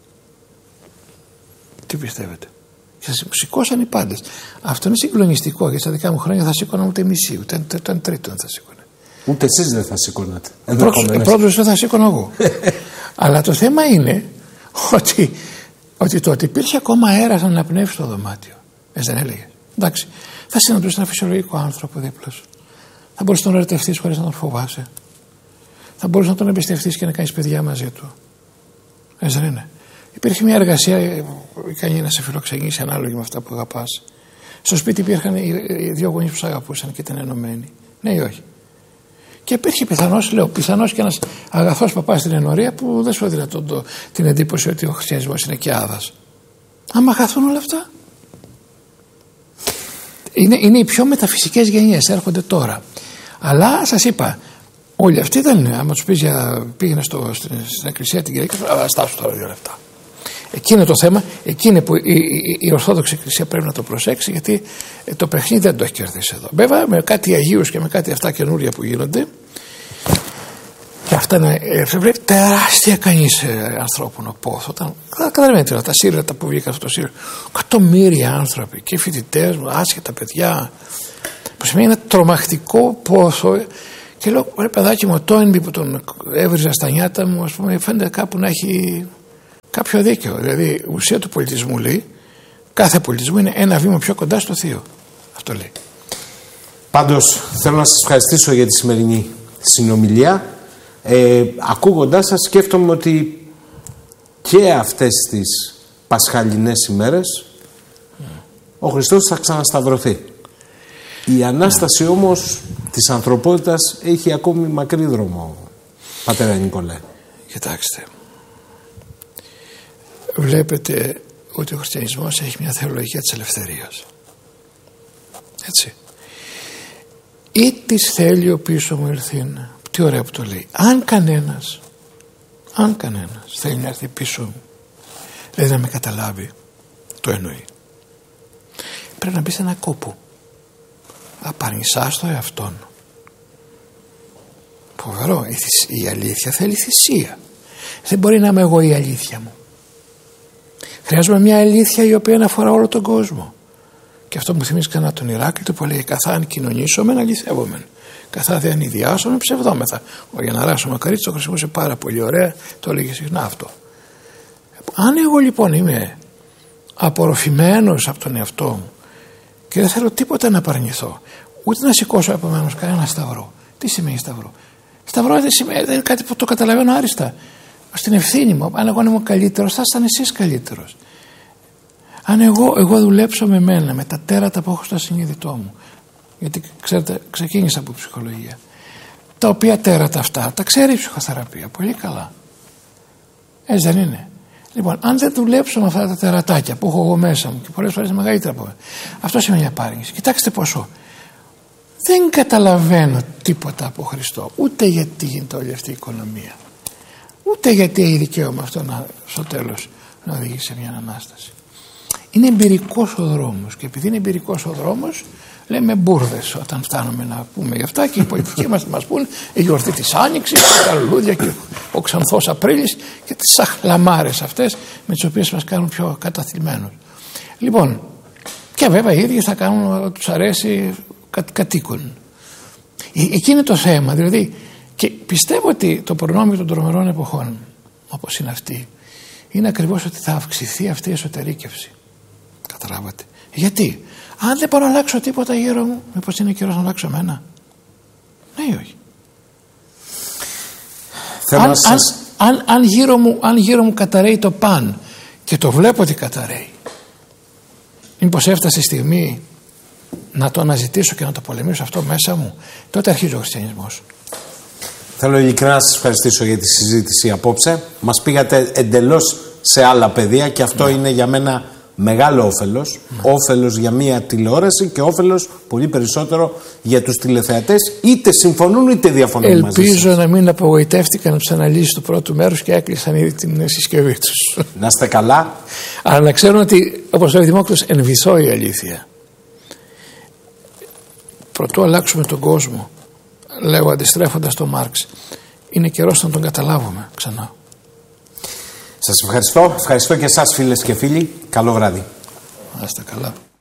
τι πιστεύετε. Και σας σηκώσαν οι πάντες. Αυτό είναι συγκλονιστικό, γιατί στα δικά μου χρόνια θα σήκωνα ούτε μισή, ούτε, ούτε, ούτε τρίτο δεν θα σήκωνα. Ούτε εσείς δεν θα σήκωνατε. Πρώτος δεν θα σήκωνα εγώ. Αλλά το θέμα είναι ότι, ότι το ότι υπήρχε ακόμα αέρας να αναπνεύσει το δωμάτιο. Έτσι δεν έλεγε? Εντάξει, θα συναντούσε ένα φυσιολογικό άνθρωπο δίπλα σου. Θα μπορούσε να τον ερωτευτείς χωρίς να τον φοβάσαι. Θα μπορούσε να τον εμπιστευτείς και να κάνεις παιδιά μαζί του. Έτσι δεν είναι? Υπήρχε μια εργασία, ικανή να σε φιλοξενήσει ανάλογη με αυτά που αγαπάς. Στο σπίτι υπήρχαν οι δύο γονείς που σε αγαπούσαν και ήταν ενωμένοι. Ναι ή όχι? Και υπήρχε πιθανώς, λέω, πιθανώς και ένας αγαθός παπάς στην ενορία που δεν σου έδινε το, το, την εντύπωση ότι ο χριστιανισμός είναι και άδας. Άμα χαθούν όλα αυτά. Είναι, είναι οι πιο μεταφυσικές γενιές, έρχονται τώρα. Αλλά σας είπα, όλοι αυτοί δεν είναι. Άμα τους πεις για πήγαινε στο, στην, στην εκκλησία την Κυριακή, α, στάσου τώρα δύο λεπτά. Εκεί είναι το θέμα, εκεί είναι που η, η, η Ορθόδοξη Εκκλησία πρέπει να το προσέξει, γιατί το παιχνίδι δεν το έχει κερδίσει εδώ. Βέβαια με κάτι Αγίους και με κάτι αυτά καινούρια που γίνονται, και αυτά είναι, βλέπει τεράστια κανείς ανθρώπινο πόθο. Όταν καταλαβαίνετε τα σύρρετα που βγήκαν αυτό το σύρρετο, εκατομμύρια άνθρωποι και φοιτητές μου, άσχετα παιδιά, που σημαίνει ένα τρομακτικό πόθο. Και λέω, ρε παιδάκι μου, ο Τόινμπι που τον έβριζα στα νιάτα μου, ας πούμε, φαίνεται κάπου να έχει κάποιο δίκαιο. Δηλαδή η ουσία του πολιτισμού, λέει, κάθε πολιτισμού είναι ένα βήμα πιο κοντά στο θείο. Αυτό λέει. Πάντως θέλω να σας ευχαριστήσω για τη σημερινή συνομιλία. Ε, ακούγοντάς σας σκέφτομαι ότι και αυτές τις πασχαλινές ημέρες mm. ο Χριστός θα ξανασταυρωθεί. Η Ανάσταση mm. όμως της ανθρωπότητας έχει ακόμη μακρύ δρόμο, πατέρα Νικολέ. Κοιτάξτε, βλέπετε ότι ο χριστιανισμός έχει μια θεολογία της ελευθερίας. Έτσι. Ή της θέλει ο πίσω μου ήρθιν. Τι ωραία που το λέει. Αν κανένας, αν κανένας θέλει να έρθει πίσω μου, δηλαδή να με καταλάβει, το εννοεί. Πρέπει να μπει σε ένα κόπο. Απαρνησάς το εαυτόν. Φοβερό. Η αλήθεια θέλει θυσία. Δεν μπορεί να είμαι εγώ η αλήθεια μου. Χρειάζομαι μια αλήθεια η οποία αφορά όλο τον κόσμο. Και αυτό μου θυμίζει ξανά τον Ηράκλειτο που λέει: καθά αν κοινωνήσουμε, αληθεύομαι. Καθά δεν ιδιάσουμε, ψευδόμεθα. Ο Γιανναράς ο Μακαρίτης το χρησιμοποιούσε πάρα πολύ ωραία, το έλεγε συχνά αυτό. Αν εγώ λοιπόν είμαι απορροφημένος από τον εαυτό μου και δεν θέλω τίποτα να απαρνηθώ, ούτε να σηκώσω επομένως κανένα σταυρό. Τι σημαίνει σταυρό? Σταυρό δεν σημαίνει, δεν είναι κάτι που το καταλαβαίνω άριστα. Στην ευθύνη μου, αν εγώ είμαι καλύτερος, θα ήσταν εσείς καλύτερος. Αν εγώ, εγώ δουλέψω με μένα, με τα τέρατα που έχω στο συνείδητό μου, γιατί ξέρετε, ξεκίνησα από ψυχολογία, τα οποία τέρατα αυτά τα ξέρει η ψυχοθεραπεία πολύ καλά. Έτσι δεν είναι? Λοιπόν, αν δεν δουλέψω με αυτά τα τερατάκια που έχω εγώ μέσα μου, και πολλές φορές μεγαλύτερα από μένα, αυτό σημαίνει απάρνηση. Κοιτάξτε πόσο. Δεν καταλαβαίνω τίποτα από Χριστό, ούτε γιατί γίνεται όλη αυτή η οικονομία, ούτε γιατί έχει δικαίωμα αυτό να, στο τέλος να οδηγήσει σε μια Ανάσταση. Είναι εμπειρικός ο δρόμος, και επειδή είναι εμπειρικός ο δρόμος, λέμε μπουρδες όταν φτάνουμε να πούμε γι' αυτά, και οι πολιτικοί μας μας πούν η γιορτή της Άνοιξης, τα λουλούδια και ο Ξανθός Απρίλης και τις σαχλαμάρες αυτές με τις οποίες μας κάνουν πιο καταθλιμμένους. Λοιπόν, και βέβαια οι ίδιοι θα κάνουν ό,τι τους αρέσει κα, κατοίκον. Εκεί είναι το θέμα, δηλαδή, και πιστεύω ότι το προνόμιο των τρομερών εποχών, όπως είναι αυτή, είναι ακριβώς ότι θα αυξηθεί αυτή η εσωτερήκευση. Καταλάβατε? Γιατί? Αν δεν μπορώ να αλλάξω τίποτα γύρω μου, μήπως είναι καιρός να αλλάξω εμένα? Ναι ή όχι? Αν, αν, σας... αν, αν, γύρω μου, αν γύρω μου καταραίει το παν και το βλέπω ότι καταραίει, μήπως έφτασε η στιγμή να το αναζητήσω και να το πολεμήσω αυτό μέσα μου? Τότε αρχίζει ο χριστιανισμός. Θέλω ειλικρινά να σας ευχαριστήσω για τη συζήτηση απόψε. Μας πήγατε εντελώς σε άλλα πεδία και αυτό ναι. είναι για μένα μεγάλο όφελος. Ναι. Όφελος για μια τηλεόραση και όφελος πολύ περισσότερο για τους τηλεθεατές, είτε συμφωνούν είτε διαφωνούν μαζί σας. Ελπίζω να μην απογοητεύτηκαν από τις αναλύσεις του πρώτου μέρους και έκλεισαν ήδη την συσκευή τους. Να είστε καλά. Αλλά να ξέρουν ότι, όπως λέει ο Δημόκριτος, εν βυθό η αλήθεια. Προτού αλλάξουμε τον κόσμο, λέγω αντιστρέφοντας τον Μάρξ, είναι καιρός να τον καταλάβουμε ξανά. Σας ευχαριστώ. Ευχαριστώ και εσάς φίλες και φίλοι. Καλό βράδυ. Να είστε καλά.